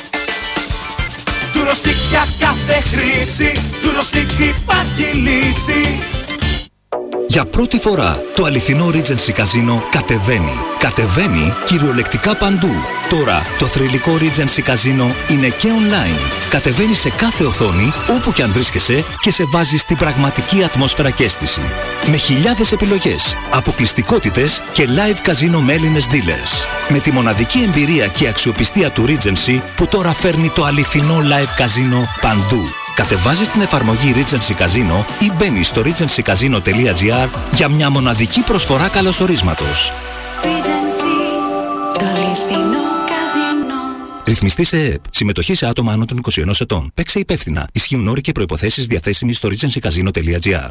Durostic για κάθε χρήση, Durostic υπάρχει λύση. Για πρώτη φορά το αληθινό Regency Casino κατεβαίνει. Κατεβαίνει κυριολεκτικά παντού. Τώρα το θρυλικό Regency Casino είναι και online. Κατεβαίνει σε κάθε οθόνη όπου και αν βρίσκεσαι και σε βάζει στην πραγματική ατμόσφαιρα και αίσθηση. Με χιλιάδες επιλογές, αποκλειστικότητες και live casino με Έλληνες dealers. Με τη μοναδική εμπειρία και αξιοπιστία του Regency που τώρα φέρνει το αληθινό live casino παντού. Κατεβάζεις την εφαρμογή Regency Casino ή μπαίνεις στο regency casino τελεία gr για μια μοναδική προσφορά καλωσορίσματος. Regency, το αληθινό καζίνο. Ρυθμιστή σε ΕΕΠ. Συμμετοχή σε άτομα άνω των είκοσι ενός ετών. Παίξε υπεύθυνα. Ισχύουν όροι και προϋποθέσεις διαθέσιμοι στο regency casino τελεία gr.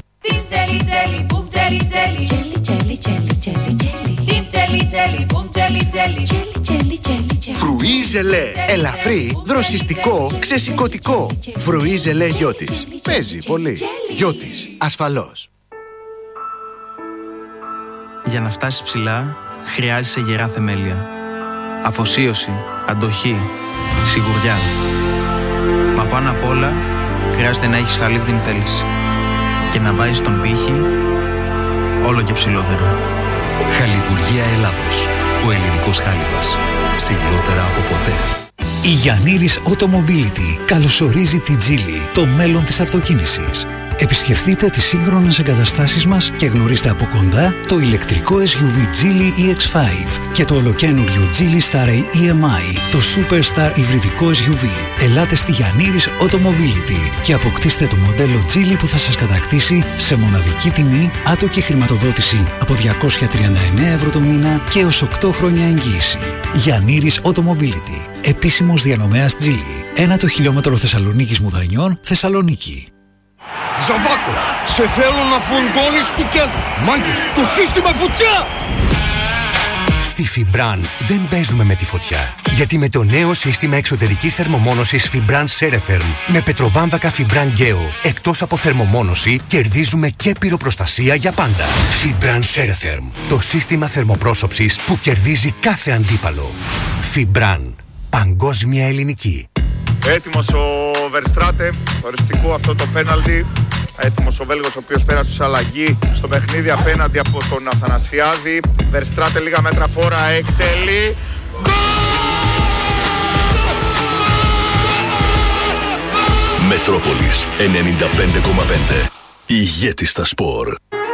Φρουί ζελέ, ελαφρύ, δροσιστικό, ξεσηκωτικό. Φρουί ζελέ Γιώτης. Παίζει πολύ. Γιώτης, ασφαλώς. Για να φτάσεις ψηλά, χρειάζεσαι γερά θεμέλια. Αφοσίωση, αντοχή, σιγουριά. Μα πάνω απ' όλα, χρειάζεται να έχεις χαλίβδιν θέληση. Και να βάζεις τον πύχη όλο και ψηλότερα. Χαλιβουργία Ελλάδος. Ο ελληνικός χάλιβας. Ψηλότερα από ποτέ. Η Γιαννήρης Automobility καλωσορίζει την Geely, το μέλλον της αυτοκίνησης. Επισκεφτείτε τις σύγχρονες εγκαταστάσεις μας και γνωρίστε από κοντά το ηλεκτρικό ες γιου βι Geely ι εξ πέντε και το ολοκαίνουργιο Geely Starray ι εμ άι, το Superstar υβριδικό ες γιου βι. Ελάτε στη Γιαννήρης Automobility και αποκτήστε το μοντέλο Geely που θα σας κατακτήσει σε μοναδική τιμή, άτοκη χρηματοδότηση από διακόσια τριάντα εννέα ευρώ το μήνα και έως οκτώ χρόνια εγγύηση. Γιαννήρης Automobility, επίσημος διανομέας Geely. Ένα το χιλιόμετρο Θεσσαλονίκης Μουδανιών, Θεσσαλονίκη. Ζαβάκο, σε θέλω να φουντώνεις του κέντρου. Μάγκες, το σύστημα φωτιά! Στη Fibran δεν παίζουμε με τη φωτιά. Γιατί με το νέο σύστημα εξωτερικής θερμομόνωσης Fibran Ceretherm με πετροβάμβακα Fibran Geo, εκτός από θερμομόνωση, κερδίζουμε και πυροπροστασία για πάντα. Fibran Ceretherm, το σύστημα θερμοπρόσωψης που κερδίζει κάθε αντίπαλο. Fibran, παγκόσμια ελληνική. Έτοιμος ο Verstraeten, το οριστικό αυτό το πέναλτι. Έτοιμος ο Βέλγος ο οποίος πέρασε σε αλλαγή στο παιχνίδι απέναντι από τον Αθανασιάδη. Verstraeten λίγα μέτρα φόρα, εκτελεί. Μετρόπολης ενενήντα πέντε κόμμα πέντε. Ηγέτης στα σπορ.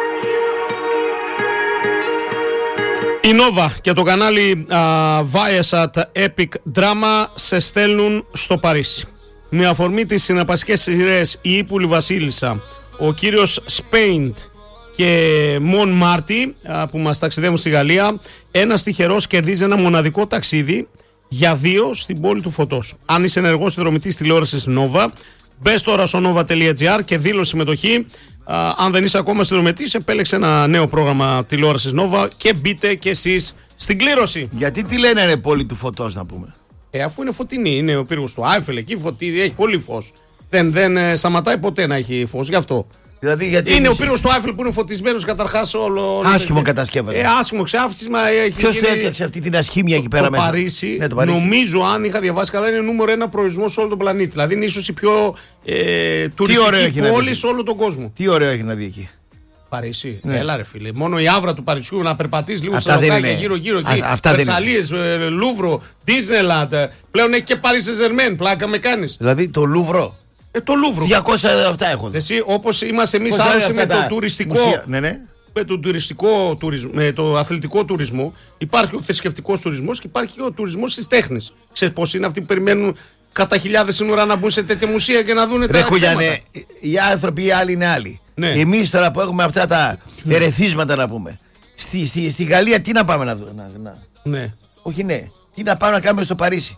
Η Nova και το κανάλι uh, Viasat Epic Drama σε στέλνουν στο Παρίσι. Με αφορμή τις συναπασικές σειρές Η Ύπουλη Βασίλισσα, ο κύριος Σπέιντ και Μον Μάρτι uh, που μας ταξιδεύουν στη Γαλλία, ένας τυχερός κερδίζει ένα μοναδικό ταξίδι για δύο στην πόλη του Φωτός. Αν είσαι ενεργός συνδρομητής τηλεόρασης Nova, μπες τώρα στο nova τελεία gr και δήλωσε συμμετοχή. Uh, αν δεν είσαι ακόμα συνδρομητής, επέλεξε ένα νέο πρόγραμμα τηλεόρασης Nova και μπείτε κι εσείς στην κλήρωση. Γιατί τι λένε ρε πόλη του Φωτός να πούμε? Ε, αφού είναι φωτεινή, είναι ο πύργος του Άιφελ, εκεί φωτίζει, έχει πολύ φως. Δεν, δεν ε, σταματάει ποτέ να έχει φως, γι' αυτό. Δηλαδή, γιατί είναι ο πύργος του Άιφελ που είναι φωτισμένος καταρχάς όλο. Άσχημο και... κατασκεύασμα. Ε, άσχημο ξάφτισμα. Ποιος το έφτιαξε αυτή την ασχήμια εκεί πέρα το μέσα? Παρίσι, ναι, το Παρίσι. Νομίζω, αν είχα διαβάσει καλά, είναι νούμερο ένα προορισμό σε όλο τον πλανήτη. Δηλαδή είναι ίσως η πιο ε, τουριστική πόλη σε όλο τον κόσμο. Τι ωραίο έχει να δει εκεί. Παρίσι. Ναι. Έλα ρε φίλε. Μόνο η άβρα του Παρισιού να περπατείς λίγο στα λοκάκια γύρω-γύρω εκεί. Βερσαλίες, Λούβρο, Ντίσνελαντ. Πλέον έχει και Paris Saint-Germain. Πλάκα με κάνεις. Δηλαδή το Λούβρο. Ε, το Λούβρο. διακόσια αυτά έχω δει. Εσύ, όπως είμαστε εμείς άρρωστοι με το τουριστικό. Ναι, ναι. Με το, τουριστικό, με το αθλητικό τουρισμό, υπάρχει ο θρησκευτικός τουρισμός και υπάρχει και ο τουρισμός της τέχνης. Ξέρεις πώς είναι αυτοί που περιμένουν κατά χιλιάδες σύνορα να μπουν σε τέτοια μουσεία και να δουν τα θέματα. Οι άνθρωποι οι άλλοι είναι άλλοι. Ναι. Εμείς τώρα που έχουμε αυτά τα ερεθίσματα να πούμε. Στη, στη, στη Γαλλία τι να πάμε να δούμε. Να, να. Ναι. Όχι ναι. Τι να πάμε να κάνουμε στο Παρίσι.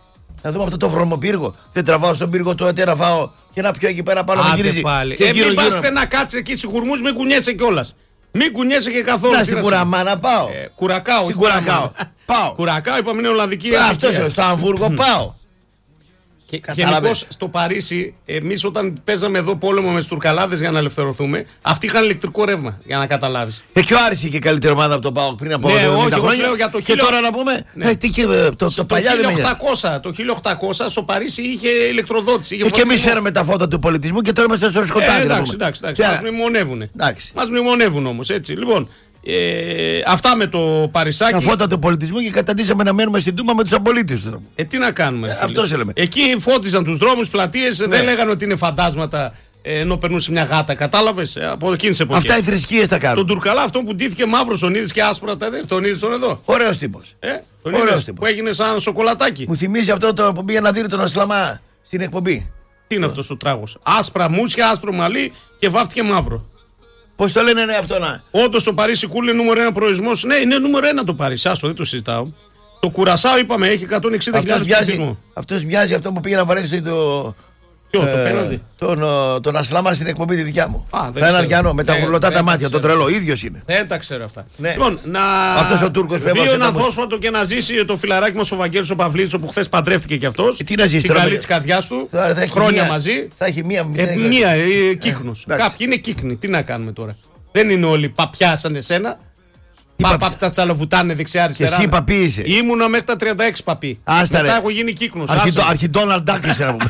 Να δούμε αυτό το βρωμοπύργο. Δεν τραβάω στον πύργο του ΕΤΕ να φάω και να πιω εκεί πέρα πάνω με γυρίζει. Πάλι. Ε, μην πάστε να κάτσει εκεί στους χουρμούς, μην κουνιέσαι κιόλας. Μην κουνιέσαι και καθόλου. Να στην Κουραμά να πάω. Ε, κουρακάω. Στην Κουρακάω. Πάω. Κουρακάω, είπαμε είναι Ολλανδική. Αυτό είναι. Στο Αμβούργο πάω. Και γενικώς στο Παρίσι, εμείς όταν παίζαμε εδώ πόλεμο με τους Τουρκαλάδες για να ελευθερωθούμε, αυτοί είχαν ηλεκτρικό ρεύμα, για να καταλάβεις. Ε, και ο Άρης είχε καλύτερη ομάδα από τον ΠΑΟΚ πριν από ναι, εβδομήντα όχι, χρόνια. Για το και χίλιο... τώρα να πούμε. Ναι. Ε, τι, το, το, το, παλιά χίλια οκτακόσια, το χίλια οκτακόσια στο Παρίσι είχε ηλεκτροδότηση. Είχε ε, και εμείς φέραμε τα φώτα του πολιτισμού και τώρα είμαστε στο σκοτάδι. Ε, εντάξει, εντάξει, εντάξει. Μας μνημονεύουν. Μας μνημονεύουν όμως, έτσι. Λοιπόν. Ε, αυτά με το Παρισάκι. Τα φώτα του πολιτισμού και καταντήσαμε να μένουμε στην Τούμπα με τους αμπολίτες του. Ε, τι να κάνουμε. Ε, αυτό λέμε. Εκεί φώτιζαν τους δρόμους, πλατείες, ναι. Δεν λέγανε ότι είναι φαντάσματα ε, ενώ περνούσε μια γάτα. Κατάλαβες ε, από εκείνες εποχές. Αυτά οι θρησκείες τα κάνουν. Τον Τουρκαλά, αυτό που ντύθηκε μαύρος τον είδες και άσπρα τα δέρφη. Τον είδες τον εδώ. Ωραίος τύπος. Ε, τον είδες που έγινε σαν σοκολατάκι. Μου θυμίζει αυτό το που πήγε να δει τον Ασλαμά στην εκπομπή. Τι είναι αυτός ο τράγος. Άσπρα μουσια, άσπρο μαλλί και βάφτηκε μαύρο. Πώς το λένε ναι, αυτό να. Όντως το Παρίσι κούλ είναι νούμερο ένα προορισμός. Ναι, είναι νούμερο ένα το Παρίσι. Άστο, δεν το συζητάω. Το Κουρασάο είπαμε έχει εκατόν εξήντα χιλιάδες πληθυσμό. Αυτός μοιάζει αυτό που πήγε να βαρέσει το. Ποιο, ε, το πέναντι. Τον, τον Ασλάμα στην εκπομπή τη δικιά μου. Α, θα έναν Αργιανό με τα γουρλωτά τα μάτια. Τον τρελό, ίδιος είναι. Δεν τα ξέρω αυτά. Ναι. Λοιπόν, να. Αυτός ο Τούρκος που έβαλε. Δύο να δώσπατο και να ζήσει το φιλαράκι μας ο Βαγγέλης ο Παυλίδης, όπου χθες παντρεύτηκε κι αυτός. Τι να ζήσει την καλή της καρδιάς του. Χρόνια μία, μαζί. Θα έχει μία. Ε, μία ε, κύκνος. Ε, Κάποιοι είναι κύκνοι. Τι να κάνουμε τώρα. Δεν είναι όλοι παπιά σαν εσένα. Παπά τα τσαλοβουτάνε δεξιά-αριστερά. Και εσύ παπί είσαι. Ήμουνα μέχρι τα τριάντα έξι παπί. Άστα, μετά ρε. έχω γίνει κύκνος. Αρχιντόναλντ Ντάκ είσαι να πούμε.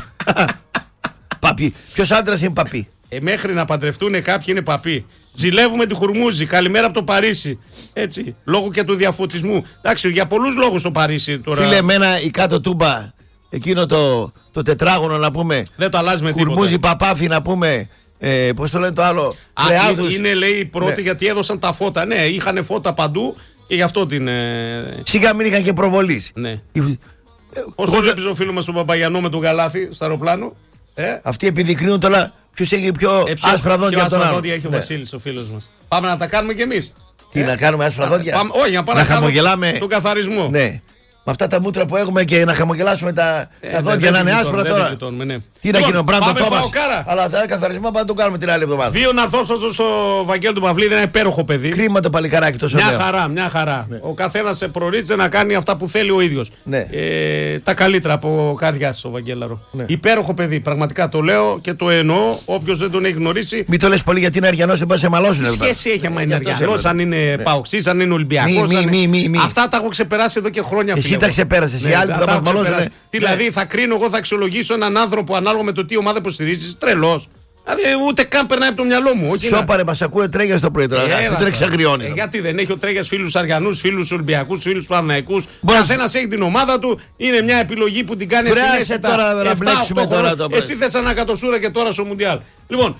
Παπί. Ποιος άντρας είναι παπί. Ε, μέχρι να παντρευτούν κάποιοι είναι παπί. Ζηλεύουμε τη Χουρμούζη. Καλημέρα από το Παρίσι. Έτσι. Λόγω και του διαφωτισμού. Εντάξει, για πολλούς λόγους το Παρίσι τώρα. Φίλε, εμένα η κάτω Τούμπα, εκείνο το, το τετράγωνο να πούμε. Δεν το αλλάζει με τίποτα. Χουρμούζη Παπάφι να πούμε. Ε, πώς το λένε το άλλο. Α, Πλεάδους. Είναι λέει η πρώτη ναι. γιατί έδωσαν τα φώτα. Ναι, είχαν φώτα παντού και γι' αυτό την. Ε... Σιγά μην είχαν και προβολής. Ναι. Η... Πώς το βλέπεις ο φίλος μας τον Παπαγιανό με τον Καλάθι στο αεροπλάνο. Ε? Αυτοί επιδεικνύουν τώρα ποιος έχει πιο, ε, πιο άσπρα δόντια από τον άλλο. Άσπρα έχει ο ναι. Βασίλης ο φίλος μας. Πάμε να τα κάνουμε κι εμείς. Τι ε? να κάνουμε άσπρα δόντια. Πάμε, όχι, να πάμε να, να χαμογελάμε τον καθαρισμό. Ναι. Με αυτά τα μούτρα που έχουμε και να χαμογελάσουμε τα, ε, τα δόντια να είναι άσπρα τώρα. Ναι. Τι να γίνει ο Μπράντο Τόμας. Αλλά θα καθαρισμό πάμε να το κάνουμε την άλλη εβδομάδα. Δύο να δώσω στο Βαγγέλη του Παυλίδη, ένα υπέροχο παιδί. Κρίμα το παλικαράκι τόσο Μια χαρά, μια χαρά. Ναι. Ο καθένας προορίζεται να κάνει αυτά που θέλει ο ίδιος. Ναι. Ε, τα καλύτερα από καρδιάς ο Βαγγέλαρο. Ναι. Υπέροχο παιδί, πραγματικά το λέω και το εννοώ. Όποιος δεν τον έχει γνωρίσει. Μην το λες πολύ γιατί είναι Αργιανός, δεν πάει σε μαλώσουν. Τι σχέση έχει άμα είναι Αργιανός, αν είναι Παοξής, αν είναι Ολυμπιακός. Αυτά τα έχω ξεπεράσει εδώ και χρόνια. Εσύ τα ξεπέρασες. Ναι, θα θα μας δηλαδή θα κρίνω εγώ, θα αξιολογήσω έναν άνθρωπο ανάλογα με το τι ομάδα υποστηρίζεις. Τρελός. Δηλαδή ούτε καν περνάει από το μυαλό μου. Σώπαρε, μας ακούει Τρέγιας το πρωί τώρα. Μην τον εξαγριώνεις. Ε, γιατί δεν έχει ο Τρέγιας φίλους Αργιανούς, φίλους Ολυμπιακούς, φίλους Παναθηναϊκούς. Καθένας έχει την ομάδα του. Είναι μια επιλογή που την κάνει εσύ. Τώρα να μπλέξουμε τώρα το πρωί. Εσύ θες ανακατοσούρα και τώρα στο Μουντιάλ. Λοιπόν,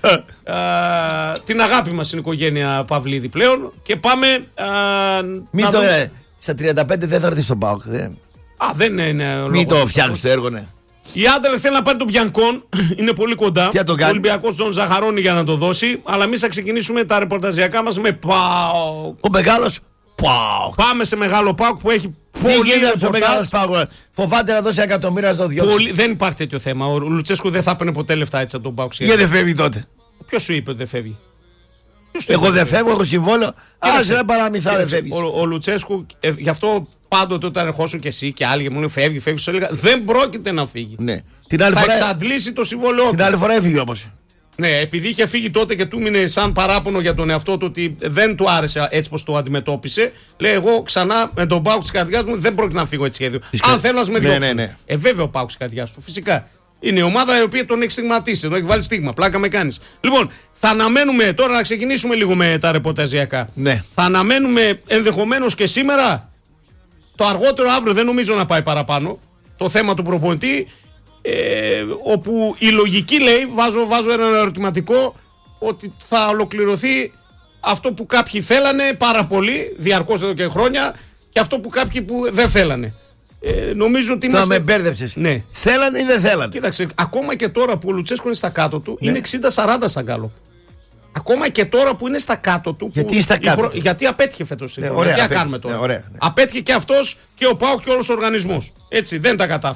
την αγάπη μας στην οικογένεια Παυλίδη πλέον και πάμε. Μην το στα τριάντα πέντε δεν θα έρθει στον ΠΑΟΚ. Α, δεν είναι. Μην το φτιάχνεις το έργο, ναι. Η Άντελ θέλει να πάρει τον Μπιανκόν, είναι πολύ κοντά. Τι θα τον κάνει. Ο Ολυμπιακός τον ζαχαρώνει για να το δώσει. Αλλά εμείς θα ξεκινήσουμε τα ρεπορταζιακά μας με ΠΑΟΚ. Ο μεγάλος ΠΑΟΚ. Πάμε σε μεγάλο ΠΑΟΚ που έχει πολύ ρεπορτάζ. Φοβάται να δώσει εκατομμύρια στο δυο. Δεν υπάρχει τέτοιο θέμα. Ο Λουτσέσκου δεν θα έπαιρνε ποτέ λεφτά έτσι από τον ΠΑΟΚ. Γιατί δεν φεύγει τότε. Ποιος σου είπε ότι δεν φεύγει. Εγώ δεν φεύγω, έχω συμβόλαιο. Άσε ένα παραμυθά δεν φεύγει. Ο, ο Λουτσέσκου, ε, γι' αυτό πάντοτε όταν ερχόσουν και εσύ και άλλοι μου λένε φεύγει, φεύγει, σου έλεγα δεν πρόκειται να φύγει. Ναι. Την άλλη θα φορά... εξαντλήσει το συμβόλαιό του. Την άλλη φορά έφυγε όμως. Ναι, επειδή είχε φύγει τότε και του μείνε σαν παράπονο για τον εαυτό του ότι δεν του άρεσε έτσι πως το αντιμετώπισε. Λέει: εγώ ξανά με τον ΠΑΟΚ της καρδιάς μου δεν πρόκειται να φύγω έτσι σχέδιο. Αν θέλω να με διώξω. Ναι, ναι, ναι. Ε, βέβαια ο ΠΑΟΚ της καρδιάς του, φυσικά. Είναι η ομάδα η οποία τον έχει στιγματίσει, τον έχει βάλει στίγμα. Πλάκα με κάνεις. Λοιπόν, θα αναμένουμε τώρα να ξεκινήσουμε λίγο με τα ρεπορταζιακά. Ναι. Θα αναμένουμε ενδεχομένως και σήμερα, το αργότερο αύριο δεν νομίζω να πάει παραπάνω, το θέμα του προπονητή. Ε, όπου η λογική λέει, βάζω, βάζω ένα ερωτηματικό, ότι θα ολοκληρωθεί αυτό που κάποιοι θέλανε πάρα πολύ, διαρκώς εδώ και χρόνια, και αυτό που κάποιοι που δεν θέλανε. Ε, νομίζω ότι είμαστε... Θα με μπέρδεψες. Ναι. Θέλανε ή δεν θέλανε. Κοίταξε, ακόμα και τώρα που ο Λουτσέσκο είναι στα κάτω του, ναι. Είναι εξήντα σαράντα σαν Γκάλοπ. Ακόμα και τώρα που είναι στα κάτω του. Γιατί, στα κάτω. Χρο... Γιατί απέτυχε φέτος. Ναι, ωραία, γιατί να κάνουμε τώρα. Ναι, ωραία, ναι. Απέτυχε και αυτός και ο ΠΑΟΚ και όλος ο οργανισμός. Έτσι, δεν τα κατάφεραν.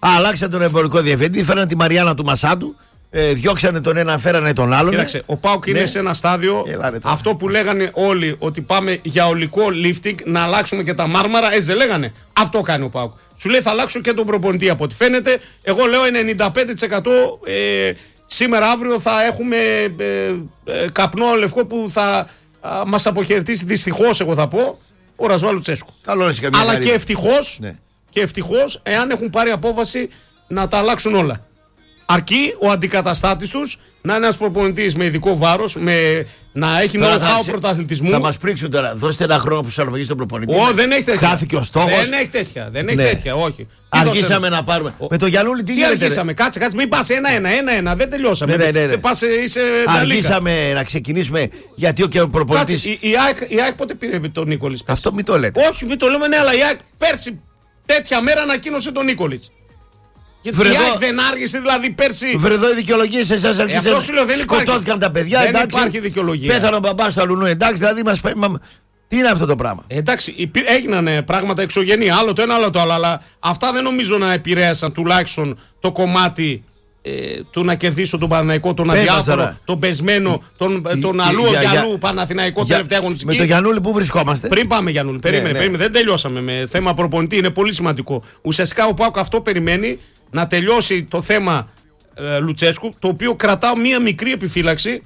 Αλλάξαν τον εμπορικό διευθυντή, φέραν τη Μαριάννα του Μασάντου. Ε, διώξανε τον ένα, φέρανε τον άλλον. Κοίταξε, ο ΠΑΟΚ είναι ναι. σε ένα στάδιο. Αυτό που λέγανε όλοι ότι πάμε για ολικό lifting, να αλλάξουμε και τα μάρμαρα, έτσι δεν λέγανε. Αυτό κάνει ο ΠΑΟΚ. Σου λέει θα αλλάξω και τον προπονητή από ό,τι φαίνεται. Εγώ λέω ενενήντα πέντε τοις εκατό ε, σήμερα αύριο θα έχουμε ε, ε, καπνό λευκό που θα μας αποχαιρετήσει δυστυχώς, εγώ θα πω, ο Ρασβάλ Λουτσέσκου. Αλλά και ευτυχώς, ναι. και ευτυχώς εάν έχουν πάρει απόφαση να τα αλλάξουν όλα. Αρκεί ο αντικαταστάτης τους να είναι ένας προπονητής με ειδικό βάρος, με, να έχει know-how πρωταθλητισμού. Θα μας πρίξουν τώρα. Δώστε ένα χρόνο που σας αλογεί στον προπονητή. Ω, δεν έχει τέτοια. Χάθηκε ο στόχος. Δεν έχει τέτοια. Δεν έχει ναι. τέτοια, όχι. Αργήσαμε να πάρουμε. Ο... Με το Γιαννούλη τι, τι γίνεται. Αργήσαμε, κάτσε, κάτσε. Μην πας ένα-ένα, ένα-ένα. Δεν τελειώσαμε. Ναι, ναι, ναι, ναι. Πας, είσαι αργήσαμε να ξεκινήσουμε γιατί ο προπονητής. Κάτσε, η, η, ΑΕΚ, η ΑΕΚ πότε πήρε τον Νίκολιτς. Αυτό μην το λέτε. Όχι, μην το λέμε, ναι, αλλά η ΑΕΚ πέρσι τέτοια μέρα ανακοίνωσε τον Νίκολιτς. Γιατί Βρεδό... η ΑΕΚ δεν άργησε δηλαδή πέρσι. Βρεδό οι δικαιολογίες σε εσάς αρχίσαν. Σκοτώθηκαν τα παιδιά. Δεν εντάξει, υπάρχει δικαιολογία. Πέθανε ο μπαμπάς του αλουνού. Εντάξει, δηλαδή μας. Τι είναι αυτό το πράγμα. Εντάξει, έγιναν πράγματα εξωγενή. Άλλο το ένα, άλλο το άλλο. Αλλά αυτά δεν νομίζω να επηρέασαν τουλάχιστον το κομμάτι ε, του να κερδίσω τον Παναθηναϊκό, τον αδιάφορο, τον πεσμένο, τον, τον αλλού Γιαλού Παναθηναϊκό τελευταία αγωνιστική. Με το Γιαννούλη που βρισκόμαστε. Πριν πάμε Γιαννούλη, περίμενε, ναι, ναι. περίμενε. Δεν τελειώσαμε με θέμα προπονητή. Είναι πολύ σημαντικό. Ουσιαστικά ο ΠΑΟΚ αυτό περιμένει. Να τελειώσει το θέμα ε, Λουτσέσκου, το οποίο κρατάω μία μικρή επιφύλαξη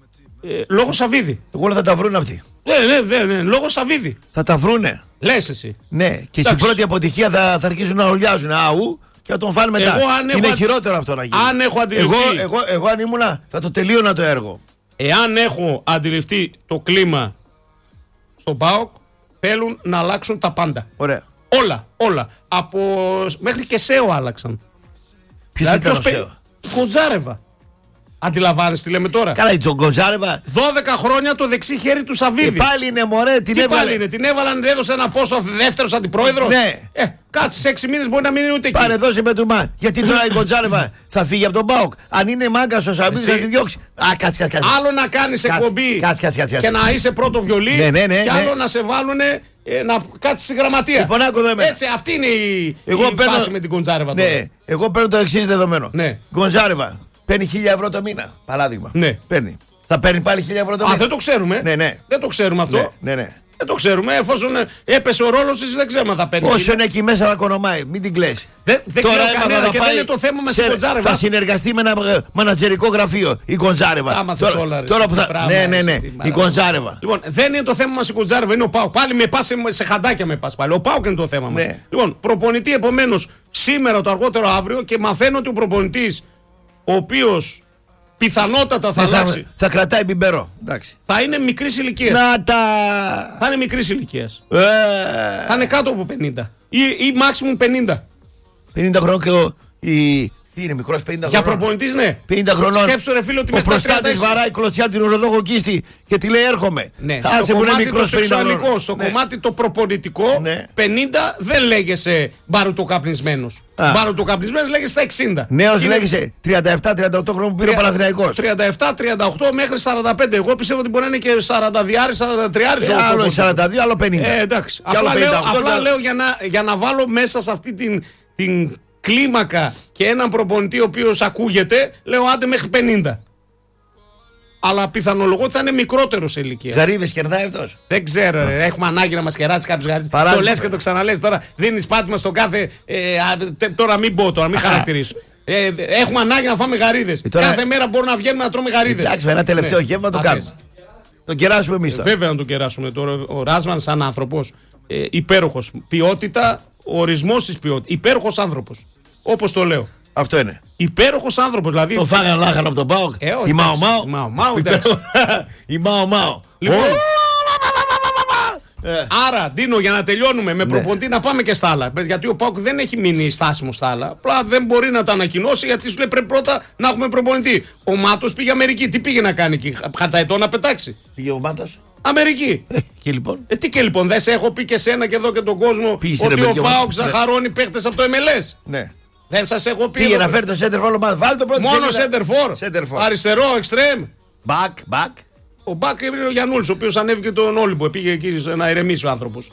ε, λόγω Σαββίδη. Εγώ θα τα βρουν αυτοί. Ναι, ναι, ναι, ναι, λόγω Σαββίδη. Θα τα βρούνε. Λες εσύ. Ναι, και στην πρώτη αποτυχία θα, θα αρχίσουν να ορλιάζουν. Αού και θα τον φάνε μετά. Εγώ, είναι έχω, χειρότερο αυτό να γίνει. Αν έχω αντιληφθεί. Εγώ, εγώ, εγώ αν ήμουνα θα το τελείωνα το έργο. Εάν έχω αντιληφθεί το κλίμα στον ΠΑΟΚ, θέλουν να αλλάξουν τα πάντα. Ωραία. Όλα, όλα. Από... Μέχρι και ΣΕΟ άλλαξαν. Ποιος ήταν ο ΣΕΟ? Η Κοντζάρεβα. Αντιλαμβάνεσαι τι λέμε τώρα. Καλά, η Κοντζάρεβα. δώδεκα χρόνια το δεξί χέρι του Σαββίδη. Και πάλι είναι μωρέ, την τι έβαλε. Πάλι είναι, την έβαλαν, έδωσε ένα πόσο δεύτερος αντιπρόεδρος. Ναι. Ε, κάτσε σε έξι μήνες μπορεί να μην είναι ούτε εκεί. Πάρε δώσε με του μα. Γιατί τώρα η Κοντζάρεβα θα φύγει από τον ΠΑΟΚ. Αν είναι μάγκας ο Σαββίδης θα τη διώξει. Α, κάτσε, κάτσε. Άλλο να κάνεις εκπομπή και να είσαι πρώτο βιολί. Ναι, ναι, ναι, και άλλο να σε βάλουνε. Ε, να κάτσει στη γραμματεία. Λοιπόν, έτσι, αυτή είναι η, εγώ η παίρνω... φάση με την Κοντζάρεβα. Ναι, τώρα. Εγώ παίρνω το εξής δεδομένο. Ναι. Κοντζάρεβα παίρνει χίλια ευρώ το μήνα. Παράδειγμα. Ναι. Παίρνει. Θα παίρνει πάλι χίλια ευρώ το μήνα. Α, δεν το ξέρουμε. Ναι, ναι. Δεν το ξέρουμε αυτό. Ναι, ναι, ναι. Δεν το ξέρουμε. Εφόσον έπεσε ο ρόλος της, δεν ξέρουμε αν θα παίρνει. Όσο είναι εκεί μέσα θα κονομάει. Μην την κλαίσει. Δεν, δεν τώρα κανένα και δεν είναι το θέμα με την Κοντζάρεβα. Θα συνεργαστεί με ένα μανατζερικό γραφείο η Κοντζάρεβα. Τώρα, τώρα που θα. Ναι, ναι, ναι. Η Κοντζάρεβα. Λοιπόν, δεν είναι το θέμα μας η Κοντζάρεβα, είναι ο ΠΑΟΚ. Πάλι με πα σε χαντάκια με πα πάλι. Ο ΠΑΟΚ είναι το θέμα μας. Λοιπόν, προπονητή επομένως σήμερα το αργότερο αύριο και μαθαίνω ότι ο προπονητής ο οποίος πιθανότατα θα, θα αλλάξει. Θα, θα κρατάει μπιμπερό. Εντάξει. Θα είναι μικρής ηλικίας. Να τα. Θα είναι μικρής ηλικίας. Ε... Θα είναι κάτω από πενήντα. Ή, ή maximum πενήντα. πενήντα χρόνων και ο. Η... Τι είναι, μικρός πενήντα Για χρονών. Για προπονητής, ναι. πενήντα χρονών. Σκέψου, ρε φίλε, ότι ο προστάτης βαράει κλωτσιά την ουροδόγο κίστη και τη λέει έρχομαι. Ναι. Άσε στο κομμάτι μικρός το σεξουαλικό, στο ναι. κομμάτι το προπονητικό, ναι. πενήντα δεν λέγεσαι μπαρουτοκαπνισμένος. Μπαρουτοκαπνισμένος λέγεσαι στα εξήντα. Νέος είναι... λέγεσαι τριάντα επτά τριάντα οκτώ χρόνων που πήρε ο Παναθηναϊκός. τριάντα επτά τριάντα οκτώ μέχρι σαράντα πέντε. Εγώ πιστεύω ότι μπορεί να είναι και σαράντα δύο σαράντα τρία. Ε, άλλο σαράντα δύο, άλλο πενήντα. Ε, εντάξει. Απλά λέω, απλά λέω για, να, για να βάλω μέσα σε αυτή την, την κλίμακα και έναν προπονητή ο οποίος ακούγεται, λέω άντε μέχρι πενήντα. Αλλά πιθανολογώ ότι θα είναι μικρότερο σε ηλικία. Γαρίδες κερδάει αυτός. Δεν ξέρω, ρε. Έχουμε ανάγκη να μας κεράσει κάποιες γαρίδες. Το λες και το ξαναλες τώρα. Δίνεις πάτημα στον κάθε. Ε, α, τώρα μην πω τώρα, μην χαρακτηρίσω. Ε, έχουμε ανάγκη να φάμε γαρίδες. Τώρα... Κάθε μέρα μπορούμε να βγαίνουμε να τρώμε γαρίδες. Εντάξει, ένα τελευταίο γεύμα το κάνουμε. Τον κεράσουμε εμείς τώρα. Ε, βέβαια να τον κεράσουμε τώρα. Ο Ράσμαν, σαν άνθρωπος, ε, υπέροχος. Ποιότητα, ορισμός της ποιότητας. Υπέροχος άνθρωπος. Όπως το λέω. Αυτό είναι. Υπέροχος άνθρωπος. Δηλαδή... Το φάγανε λάχανο από τον ΠΑΟΚ. Ε, όχι, η Μάο Μάο. Η Μάο Μάο. Η Μάο Μάο. Λοιπόν. Ε. Άρα, Ντίνο, για να τελειώνουμε με προπονητή, ναι. να πάμε και στα άλλα. Γιατί ο ΠΑΟΚ δεν έχει μείνει στάσιμο στα άλλα. Απλά δεν μπορεί να τα ανακοινώσει γιατί σου λέει πρέπει πρώτα να έχουμε προπονητή. Ο Μάτος πήγε Αμερική. Τι πήγε να κάνει εκεί, χαρταετό να πετάξει. Πήγε ο Μάτος. Αμερική. Ε, και λοιπόν. Ε, τι και λοιπόν, δεν σε έχω πει και σένα και εδώ και τον κόσμο πήγε ότι ο ΠΑΟΚ ζαχαρώνει παίχτες από το εμ ελ ες. Ναι. Δεν σας έχω πει. Πήγε να φέρει το center for. Βάλει το πρώτο. Μόνο center for. Αριστερό, εξτρέμ. Back, back. Ο Μπακ είναι ο Γιαννούλης, ο οποίος ανέβηκε τον Όλυμπο. Πήγε εκεί να ηρεμήσει ο άνθρωπος.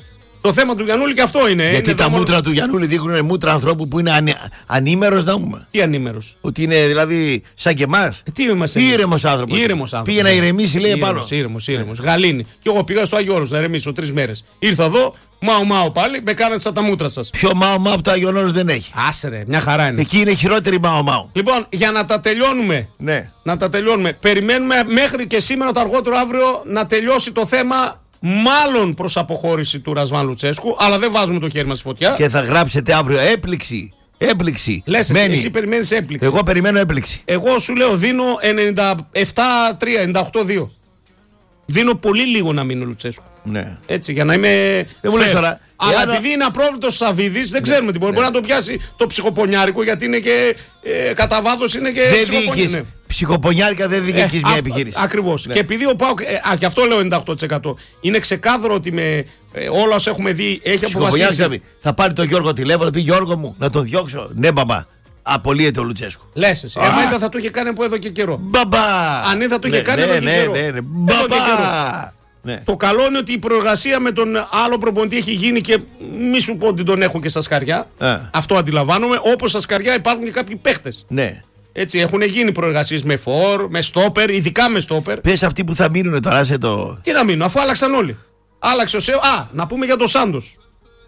Το θέμα του Γιαννούλη και αυτό είναι. Γιατί είναι τα θέμα... μούτρα του Γιαννούλη δείχνουν μούτρα ανθρώπου που είναι ανή... ανήμερος να πούμε. Τι ανήμερος? Ότι είναι δηλαδή σαν και εμάς. Ε, τι είμαστε? Ήρεμος άνθρωπος. Ήρεμος άνθρωπος. Πήγε να ηρεμήσει, λέει επάνω. Ήρεμος, ήρεμος. Γαλήνη. Και εγώ πήγα στο Άγιο Όρος να ηρεμήσω τρεις μέρες. Ήρθα εδώ, μάου μάου πάλι, με κάνατε σαν τα μούτρα σας. Πιο μάου μάου από το Άγιο Όρος δεν έχει. Άσε ρε, μια χαρά είναι. Εκεί είναι χειρότερη μάου μάου. Λοιπόν, για να τα τελειώνουμε. Ναι. Να τα τελειώνουμε. Περιμένουμε μέχρι και σήμερα το αργότερο αύριο να τελειώσει το θέμα. Μάλλον προς αποχώρηση του Ρασβάν Λουτσέσκου, αλλά δεν βάζουμε το χέρι μας στη φωτιά. Και θα γράψετε αύριο έπληξη. Έπληξη. Λες εσύ, εσύ περιμένεις έπληξη. Εγώ περιμένω έπληξη. Εγώ σου λέω δίνω ενενήντα επτά τρία, ενενήντα οκτώ δύο. Δίνω πολύ λίγο να μείνει ο Λουτσέσκου. Ναι. Έτσι, για να είμαι. Δεν μου λες τώρα. Αλλά εάν... επειδή είναι απρόβλητος ο Σαββίδης, δεν ξέρουμε τι μπορεί. Ναι. Μπορεί να το πιάσει το ψυχοπονιάρικο, γιατί είναι και. Ε, κατά βάθος είναι και. Δεν διοικείς. Ψυχοπονιάρικα δεν διοικείς ε, μια επιχείρηση. Ακριβώς. Ναι. Και επειδή ο Πάοκ. Ε, α, και αυτό λέω ενενήντα οκτώ τοις εκατό. Είναι ξεκάθαρο ότι με ε, όλα όσα έχουμε δει έχει αποφασίσει. Θα πάρει τον Γιώργο τηλέφωνο, πει Γιώργο μου να τον διώξω. Ναι, μπαμπά. Απολύεται ο Λουτσέσκου. Λες εσύ. Εμά ήταν θα το είχε κάνει από εδώ και καιρό. Μπαμπά! Αν δεν θα το είχε ναι, κάνει ναι, εδώ και ναι, καιρό. Ναι, ναι, ναι. Μπαμπά! Ναι. Το καλό είναι ότι η προεργασία με τον άλλο προπονητή έχει γίνει και μη σου πω ότι τον έχουν και στα σκαριά. Α. Αυτό αντιλαμβάνομαι. Όπως στα σκαριά υπάρχουν και κάποιοι παίχτες. Ναι. Έτσι έχουν γίνει προεργασίες με φορ, με στόπερ, ειδικά με στόπερ. Πες αυτοί που θα μείνουν τώρα σε το. Τι να μείνουν, αφού άλλαξαν όλοι. Άλλαξε ο Σέο. Α, να πούμε για τον Σάντος.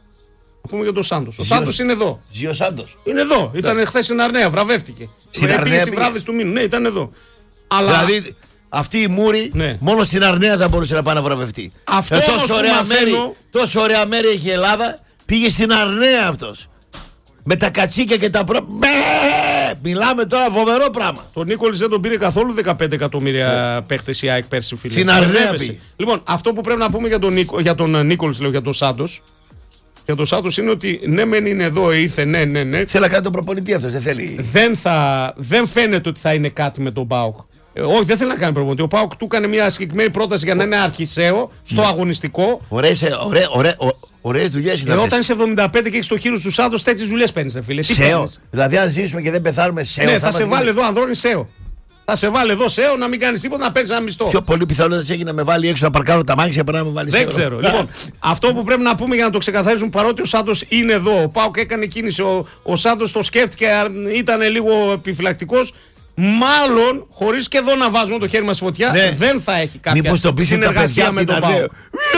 Να πούμε για τον Σάντος. Ο Σάντος είναι εδώ. Ζει ο Σάντος. Είναι εδώ. Ήταν χθες στην Αρνέα, βραβεύτηκε. Στην Αρνέα. Στην βράβευση του μήνου. Ναι, ήταν εδώ. Αλλά... Δηλαδή αυτή η Μούρη ναι. μόνο στην Αρνέα θα μπορούσε να πάει να βραβευτεί. Αυτό ε, τόσο, ωραία μαθαίνω... μέρη, τόσο ωραία μέρη έχει η Ελλάδα. Πήγε στην Αρνέα αυτός. Με τα κατσίκια και τα προ... Μπε! Μιλάμε τώρα φοβερό πράγμα. Τον Νίκολης δεν τον πήρε καθόλου δεκαπέντε εκατομμύρια ναι. παίχτες η ΑΕΚ πέρσι, φίλε. Στην Αρνέα πήγε. Λοιπόν, αυτό που πρέπει να πούμε για τον, Νίκο, για τον Νίκολης, λέω, για τον Σάντος. Για τον Σάντος είναι ότι ναι, μεν είναι εδώ, ήρθε, ναι, ναι, ναι. Θέλει να κάνει τον προπονητή αυτός, δεν θέλει. Δεν, θα, δεν φαίνεται ότι θα είναι κάτι με τον ΠΑΟΚ. Ε, όχι, δεν θέλει να κάνει προπονητή. Ο ΠΑΟΚ του έκανε μια συγκεκριμένη πρόταση για να είναι αρχισαίο στο ναι. αγωνιστικό. Ωραίες, ωραί, ωραί, ωραίες δουλειές είναι. Ε, όταν είσαι εβδομήντα πέντε και έχεις το χείρο του Σάντος, τέτοιες δουλειές παίρνεις, φίλε. Σέο. Δηλαδή, αν ζήσουμε και δεν πεθάνουμε σέο. Ναι, θα, θα σε βάλει εδώ, Ανδρώνη, σέο. Θα σε βάλει εδώ σέο να μην κάνεις τίποτα, να παίρνεις ένα μισθό. Πιο πολύ πιθανότητα έχει να με βάλει έξω να παρκάρω τα μάξια παρά να με βάλει σέο. Δεν ξέρω. Λοιπόν, αυτό που πρέπει να πούμε για να το ξεκαθαρίσουμε, παρότι ο Σάντος είναι εδώ, ο ΠΑΟΚ έκανε κίνηση, ο, ο Σάντος το σκέφτηκε, ήταν λίγο επιφυλακτικός. Μάλλον, χωρίς και εδώ να βάζουμε το χέρι μας στη φωτιά, ναι. δεν θα έχει κάποια συνεργασία με τον ΠΑΟΚ.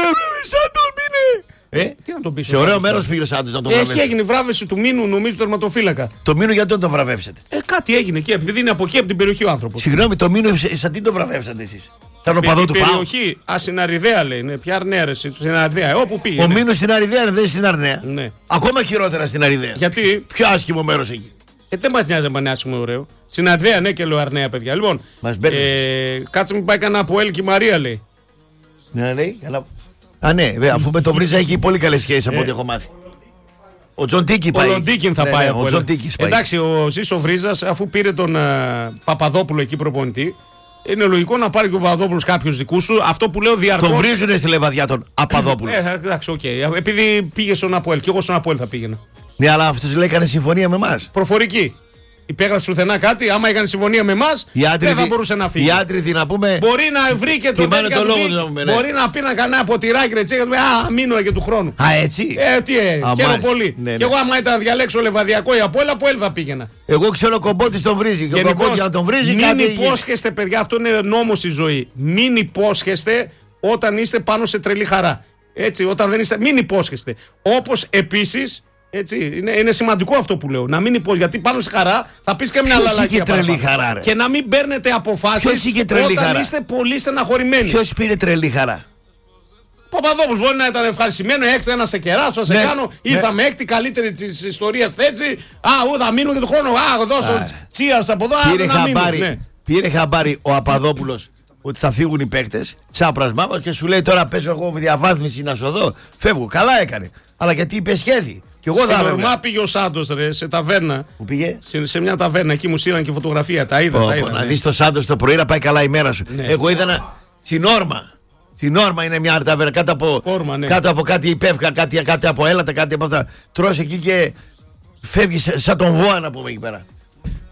Ε? Τι να τον πει. Σε ωραίο μέρος πήγε ο Σάντος να τον βραβεύσει. Έχει έγινε η βράβευση του Μήνου, νομίζω, του τερματοφύλακα. Το Μήνου γιατί δεν τον βραβεύσατε. Ε, κάτι έγινε εκεί, επειδή είναι από εκεί, από την περιοχή ο άνθρωπος. Συγγνώμη, το Μήνου, σαν τι τον βραβεύσατε εσείς. Ήταν ο παδό του Πάου. Περιοχή, α, στην Αριδαία λέει. Ναι, ποια Αρναία, ρε, στην Αριδαία. Όπου πήγε. Ο Μήνου στην Αριδαία, δεν στην Αρναία. Ναι. Ακόμα χειρότερα στην Αριδαία. Γιατί. Πιο άσχημο μέρος εκεί. Ε, δεν μας νοιάζει να είναι άσχημο ωραίο. Στην Αρδαία, ναι, και λέω Αρναία, παιδιά. Λοιπόν, ε, κάτσε μην πάει κανένα από Έλ και η Μαρία, λέει. Ναι, λέει. Αλλά... Α, ναι, βέβαια, αφού με το Βρίζα έχει πολύ καλές σχέσεις από ό,τι έχω μάθει. Ο Τζον Τίκη πάει. Ο Λοντίκιν θα ναι, πάει. Ναι, από ο Τζον Τίκης πάει. Εντάξει, ο Ζήσο Βρίζας, αφού πήρε τον uh, Παπαδόπουλο εκεί προπονητή, είναι λογικό να πάρει και ο Παπαδόπουλος κάποιους δικούς του. Αυτό που λέω διαρκώς. Τον βρίζουνε στη λεβαδιά τον Παπαδόπουλο. Ε, εντάξει, οκ. Okay. Επειδή πήγε στον Αποέλ, και εγώ στον Αποέλ θα πήγαινα. Ναι, αλλά αυτός λέει έκανε συμφωνία με εμάς. Προφορική. Υπέγραψε πουθενά κάτι, άμα έκανε συμφωνία με εμάς, δεν θα μπορούσε να φύγει. Οι άτριθοι να πούμε. Μπορεί να βρει και τον τέτοιο. Ναι. Μπορεί να πει να κάνει ένα ποτηράκι ρε τσέκα. Α, μείνω και του χρόνου. Α, έτσι. Ε, τι ε, χαίρομαι πολύ. Ναι, ναι. Και εγώ, άμα ήταν να διαλέξω λεβαδιακό ή από έλα, από έλα θα πήγαινα. Εγώ ξέρω κομπότης τον βρίζει. Και ο κομπότης να τον βρίζει. Μην κάτι υπόσχεστε, παιδιά, αυτό είναι νόμος στη ζωή. Μην υπόσχεστε όταν είστε πάνω σε τρελή χαρά. Έτσι, όταν δεν είστε. Μην υπόσχεστε. Όπως επίσης. Έτσι, είναι, είναι σημαντικό αυτό που λέω. Να μην υπό, γιατί πάνω στη χαρά θα πει και μια λαλακία. Τρελή χαρά, ρε. Και να μην παίρνετε αποφάσεις όταν χαρά. είστε πολύ στεναχωρημένοι. Ποιος πήρε τρελή χαρά. Παπαδόπουλος μπορεί να ήταν ευχαριστημένο, έκτο ένα σε κεράσω, σε ναι, κάνω. Ήρθαμε ναι. έκτη καλύτερη τη ιστορία θέση. Α, ού, θα μείνω και του χρόνου. Α, δώσω τσίαρ από εδώ. Πήρε, α, χαμπάρι, ναι. πήρε χαμπάρι ο Απαδόπουλος ότι θα φύγουν οι παίκτες. Τσάπρασμά μας και σου λέει τώρα παίζω εγώ διαβάθμιση να σου δω. Φεύγω. Καλά έκανε. Αλλά γιατί είπε σχέδι. Και εγώ σε Ορμά πήγε ο Σάντος ρε, σε ταβέρνα. Πού πήγε? Σε, σε μια ταβέρνα, εκεί μου στείλαν και φωτογραφία. Τα είδα. Oh, τα είδα να ναι. δεις το Σάντος το πρωί να πάει καλά η μέρα σου. Ναι. Εγώ είδα να. Στην Όρμα. Στην Όρμα είναι μια ταβέρνα κάτω από, Όρμα, ναι. κάτω από κάτι υπεύκα, κάτι, κάτι από έλατα, κάτι από αυτά. Τρως εκεί και φεύγει σαν τον Βόα να πούμε εκεί πέρα.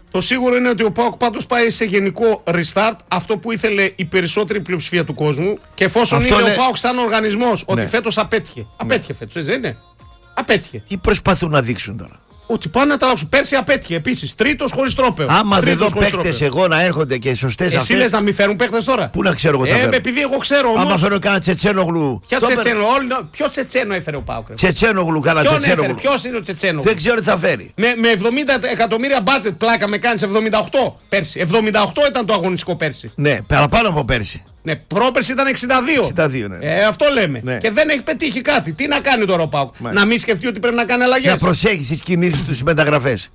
Το σίγουρο είναι ότι ο ΠΑΟΚ πάντως πάει σε γενικό restart, αυτό που ήθελε η περισσότερη πλειοψηφία του κόσμου. Και εφόσον Αυτό είναι είναι... ο ΠΑΟΚ σαν οργανισμός ότι ναι. φέτος απέτυχε. Απέτυχε φέτος, έτσι δεν είναι? Απέτυχε. Τι προσπαθούν να δείξουν τώρα? Ότι πάνε να τα αλλάξουν. Πέρσι απέτυχε επίσης. Τρίτος χωρίς τρόπαιο. Άμα δεν δω παίκτες εγώ να έρχονται και σωστές αυτές. Εσύ λες να μην φέρουν παίκτες τώρα? Πού να ξέρω εγώ θα ε, φέρω. επειδή εγώ ξέρω όμως. Άμα φέρω κάνα Τσετσένογλου. Ποια Τσετσένο, ποιο Τσετσένο έφερε ο ΠΑΟΚ? Τσετσένογλου, κάνα Τσετσένογλου. Ποιος είναι ο Τσετσένογλου? Δεν ξέρω τι θα φέρει. Με, με εβδομήντα εκατομμύρια μπάτζετ πλάκα με κάνεις εβδομήντα οκτώ πέρσι. εβδομήντα οκτώ ήταν το αγωνιστικό πέρσι. Ναι, παραπάνω από πέρσι. Ναι, πρόπερσι ήταν εξήντα δύο. εξήντα δύο ναι. Ε, αυτό λέμε. Ναι. Και δεν έχει πετύχει κάτι. Τι να κάνει τώρα ο ΠΑΟΚ? Να μην σκεφτεί ότι πρέπει να κάνει αλλαγές? Να προσέχει τις κινήσεις του, στις μεταγραφές.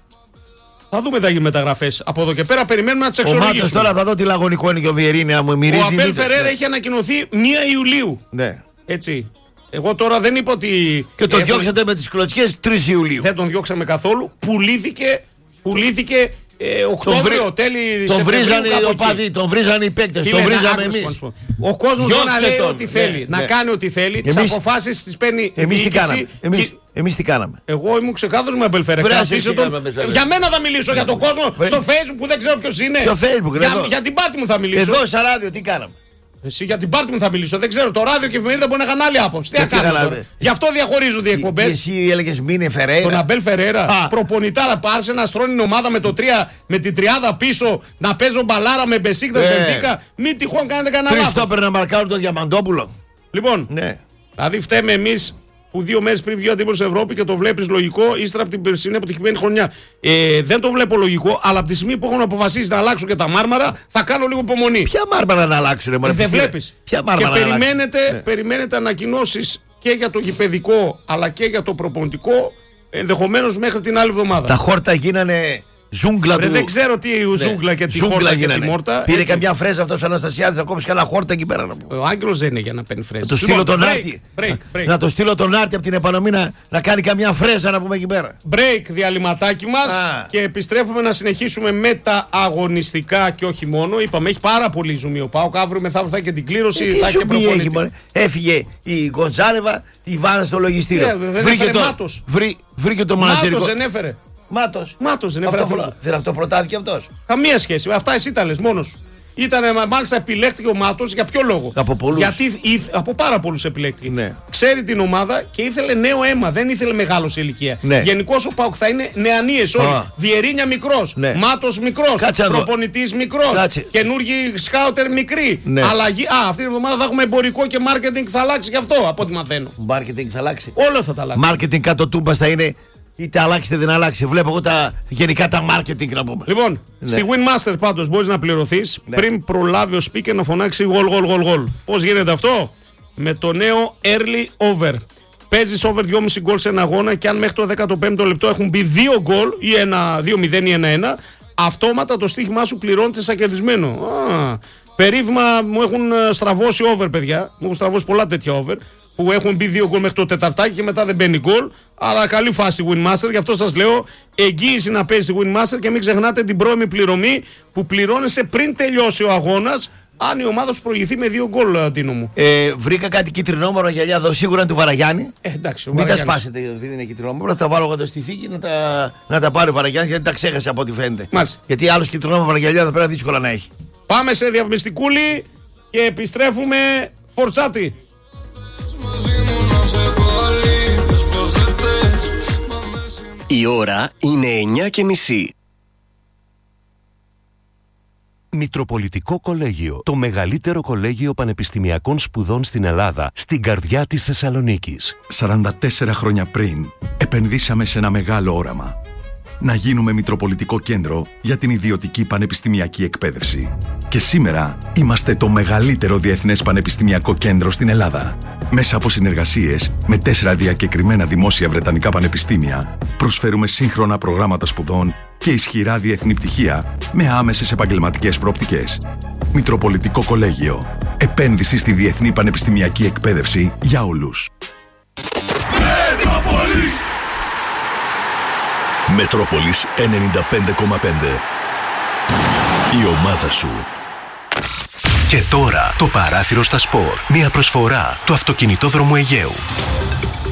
Θα δούμε τα μεταγραφές. Από εδώ και πέρα περιμένουμε να τις εξοργήσουμε. Ο Μάτος τώρα θα δω τι λαγωνικό είναι και ο Βιερίνη, να μου μυρίζει. Ο Αμπέλ Φεραίρα έχει ανακοινωθεί πρώτη Ιουλίου. Ναι. Έτσι. Εγώ τώρα δεν είπα ότι. Και το διώξατε με τις κλωτσιές τρεις Ιουλίου. Δεν τον διώξαμε καθόλου. Πουλήθηκε. Πουλήθηκε. Ε, Οκτώβριο, βρι... τέλη τον βρίζανε οι οπαδοί, τον βρίζανε οι παίκτες, τον βρίζαμε εμείς. Ο κόσμος δεν να λέει ό,τι θέλει, ναι, να ναι. κάνει ό,τι θέλει, τις αποφάσεις τις παίρνει η διοίκηση. Εμείς, εμείς τι κάναμε? Εγώ ήμουν ξεκάθαρος με Αμπέλ Φεραίρα. Για μένα θα μιλήσω, για τον κόσμο στο Facebook που δεν ξέρω ποιος είναι. Στο Facebook, για, για την πάρτι μου θα μιλήσω. Εδώ στα ράδιο τι κάναμε? Εσύ για την πάρτι μου θα μιλήσω. Δεν ξέρω. Το ράδιο και η εφημερίδα μπορεί να είχαν άλλη άποψη. Τι κάνουμε? Γι' αυτό διαχωρίζονται οι εκπομπές. Εσύ έλεγες Μίνε Φεραίρα. Τον Αμπέλ Φεραίρα. Προπονητάρα πάρσε να στρώνει ομάδα με το τρία με την τριάδα πίσω. Να παίζω μπαλάρα με Μπεσίκτα Μπενφίκα. Μην τυχόν κάνετε κανένα λάθος. Τρεις στόπερ να μαρκάρουν τον Διαμαντόπουλο. Λοιπόν. Ναι. Δηλαδή φταίμε εμείς που δύο μέρες πριν βγει ο αντίπαλος στην Ευρώπη και το βλέπεις λογικό, ύστερα από την περσινή αποτυχημένη χρονιά. Ε, δεν το βλέπω λογικό, αλλά από τη στιγμή που έχουν αποφασίσει να αλλάξουν και τα μάρμαρα, θα κάνω λίγο υπομονή. Ποια μάρμαρα να αλλάξουν, μωρέ? Δεν βλέπεις. Ποια μάρμαρα και να περιμένετε, αλλάξουν. Ναι. περιμένετε ανακοινώσεις και για το γηπεδικό αλλά και για το προπονητικό, ενδεχομένως μέχρι την άλλη εβδομάδα. Τα χόρτα γίνανε. Ζούγκλα του. Δεν ξέρω τι ναι. ζούγκλα και τι ζούγκλα χόρτα γίνανε. Και τη μόρτα. Πήρε έτσι. Καμιά φρέζα αυτός ο Αναστασιάδης να κόψει καλά χόρτα εκεί πέρα. Ο Άγγελος δεν είναι για να παίρνει φρέζα. Να το στείλω λοιπόν, τον break, Άρτη. Break, break. Να το στείλω τον Άρτη από την επανομή να, να κάνει καμιά φρέζα να πούμε εκεί πέρα. Break, διαλυματάκι μας και επιστρέφουμε να συνεχίσουμε με τα αγωνιστικά και όχι μόνο. Είπαμε έχει πάρα πολύ ζουμί ο ΠΑΟΚ. Αύριο μεθαύριο θα έχει και την κλήρωση. Ε, θα έχει και προπονητή. Έφυγε η Γκοντζάλεβα, τη βάλα στο λογιστήριο. Yeah, βρήκε, το, βρή, βρήκε το μανατζερικό. Μάτος δεν έφερε. Μάτος. Μάτος δεν έφερε. Αυτό, δεν αυτοπροτάθηκε αυτός. Καμία σχέση. Αυτά εσύ τα λες μόνος σου. Ήτανε, μάλιστα επιλέχθηκε ο Μάτος για ποιο λόγο? Από πολλούς. Γιατί ήθ, από πάρα πολλούς επιλέχθηκε. Ναι. Ξέρει την ομάδα και ήθελε νέο αίμα. Δεν ήθελε μεγάλο σε ηλικία. Ναι. Γενικώς ο ΠΑΟΚ θα είναι νεανίες όλοι. Oh. Βιερίνια μικρός. Ναι. Μάτος μικρός. Προπονητής μικρός. Καινούργιοι σκάουτερ μικροί. Ναι. Αλλαγή. Α, αυτή την εβδομάδα θα έχουμε εμπορικό και marketing θα αλλάξει γι' αυτό από ό,τι μαθαίνω. Marketing θα αλλάξει. Όλο θα τα αλλάξει. Marketing κάτω τούμπα θα είναι. Είτε αλλάξει είτε δεν αλλάξει. Βλέπω εγώ τα γενικά τα marketing να πούμε. Λοιπόν, ναι. Στη Winmaster πάντως μπορείς να πληρωθείς ναι. πριν προλάβει ο speaker να φωνάξει γολ, γολ, γολ, γολ. Πώς γίνεται αυτό? Με το νέο early over. Παίζεις over δυόμισι γκολ σε ένα αγώνα και αν μέχρι το δέκατο πέμπτο λεπτό έχουν μπει δύο γκολ ή ένα δύο μηδέν ή ένα ένα, αυτόματα το στοίχημά σου πληρώνεται σαν κερδισμένο. Α, περίφημα μου έχουν στραβώσει over, παιδιά. Μου έχουν στραβώσει πολλά τέτοια over. Που έχουν μπει δύο γκολ μέχρι το τεταρτάκι και μετά δεν μπαίνει γκολ. Αλλά καλή φάση Winmaster. Γι' αυτό σας λέω εγγύηση να παίζει στη Winmaster και μην ξεχνάτε την πρώιμη πληρωμή που πληρώνεσαι πριν τελειώσει ο αγώνας. Αν η ομάδα σου προηγηθεί με δύο γκολ, Τίνο μου. Ε, βρήκα κάτι κίτρινόμαυρο γυαλιά εδώ, σίγουρα είναι του Βαραγιάννη. Ε, εντάξει, μην τα σπάσετε, επειδή είναι κίτρινόμαυρο. Θα τα βάλω εγώ στη θήκη να τα, να τα πάρει ο Βαραγιάννης γιατί τα ξέχασε από ό,τι φαίνεται. Μάλιστα. Γιατί άλλο κίτρινόμαυρο γυαλιά θα πρέπει δύσκολα να έχει. Πάμε σε διαφημιστικούλη και επιστρέφουμε φορτσάτη. Η ώρα είναι εννιά και μισή. Μητροπολιτικό Κολέγιο. Το μεγαλύτερο κολέγιο πανεπιστημιακών σπουδών στην Ελλάδα, στην καρδιά της Θεσσαλονίκης. σαράντα τέσσερα χρόνια πριν, επενδύσαμε σε ένα μεγάλο όραμα. Να γίνουμε Μητροπολιτικό Κέντρο για την ιδιωτική πανεπιστημιακή εκπαίδευση. Και σήμερα είμαστε το μεγαλύτερο διεθνές πανεπιστημιακό κέντρο στην Ελλάδα. Μέσα από συνεργασίες με τέσσερα διακεκριμένα δημόσια βρετανικά πανεπιστήμια, προσφέρουμε σύγχρονα προγράμματα σπουδών και ισχυρά διεθνή πτυχία με άμεσες επαγγελματικές προοπτικές. Μητροπολιτικό Κολέγιο. Επένδυση στη διεθνή πανεπιστημιακή εκπαίδευση για όλους. Μετρόπολης Μετρόπολης ενενήντα πέντε κόμμα πέντε. Η ομάδα σου. Και τώρα το παράθυρο στα σπορ. Μια προσφορά του αυτοκινητόδρομου Αιγαίου.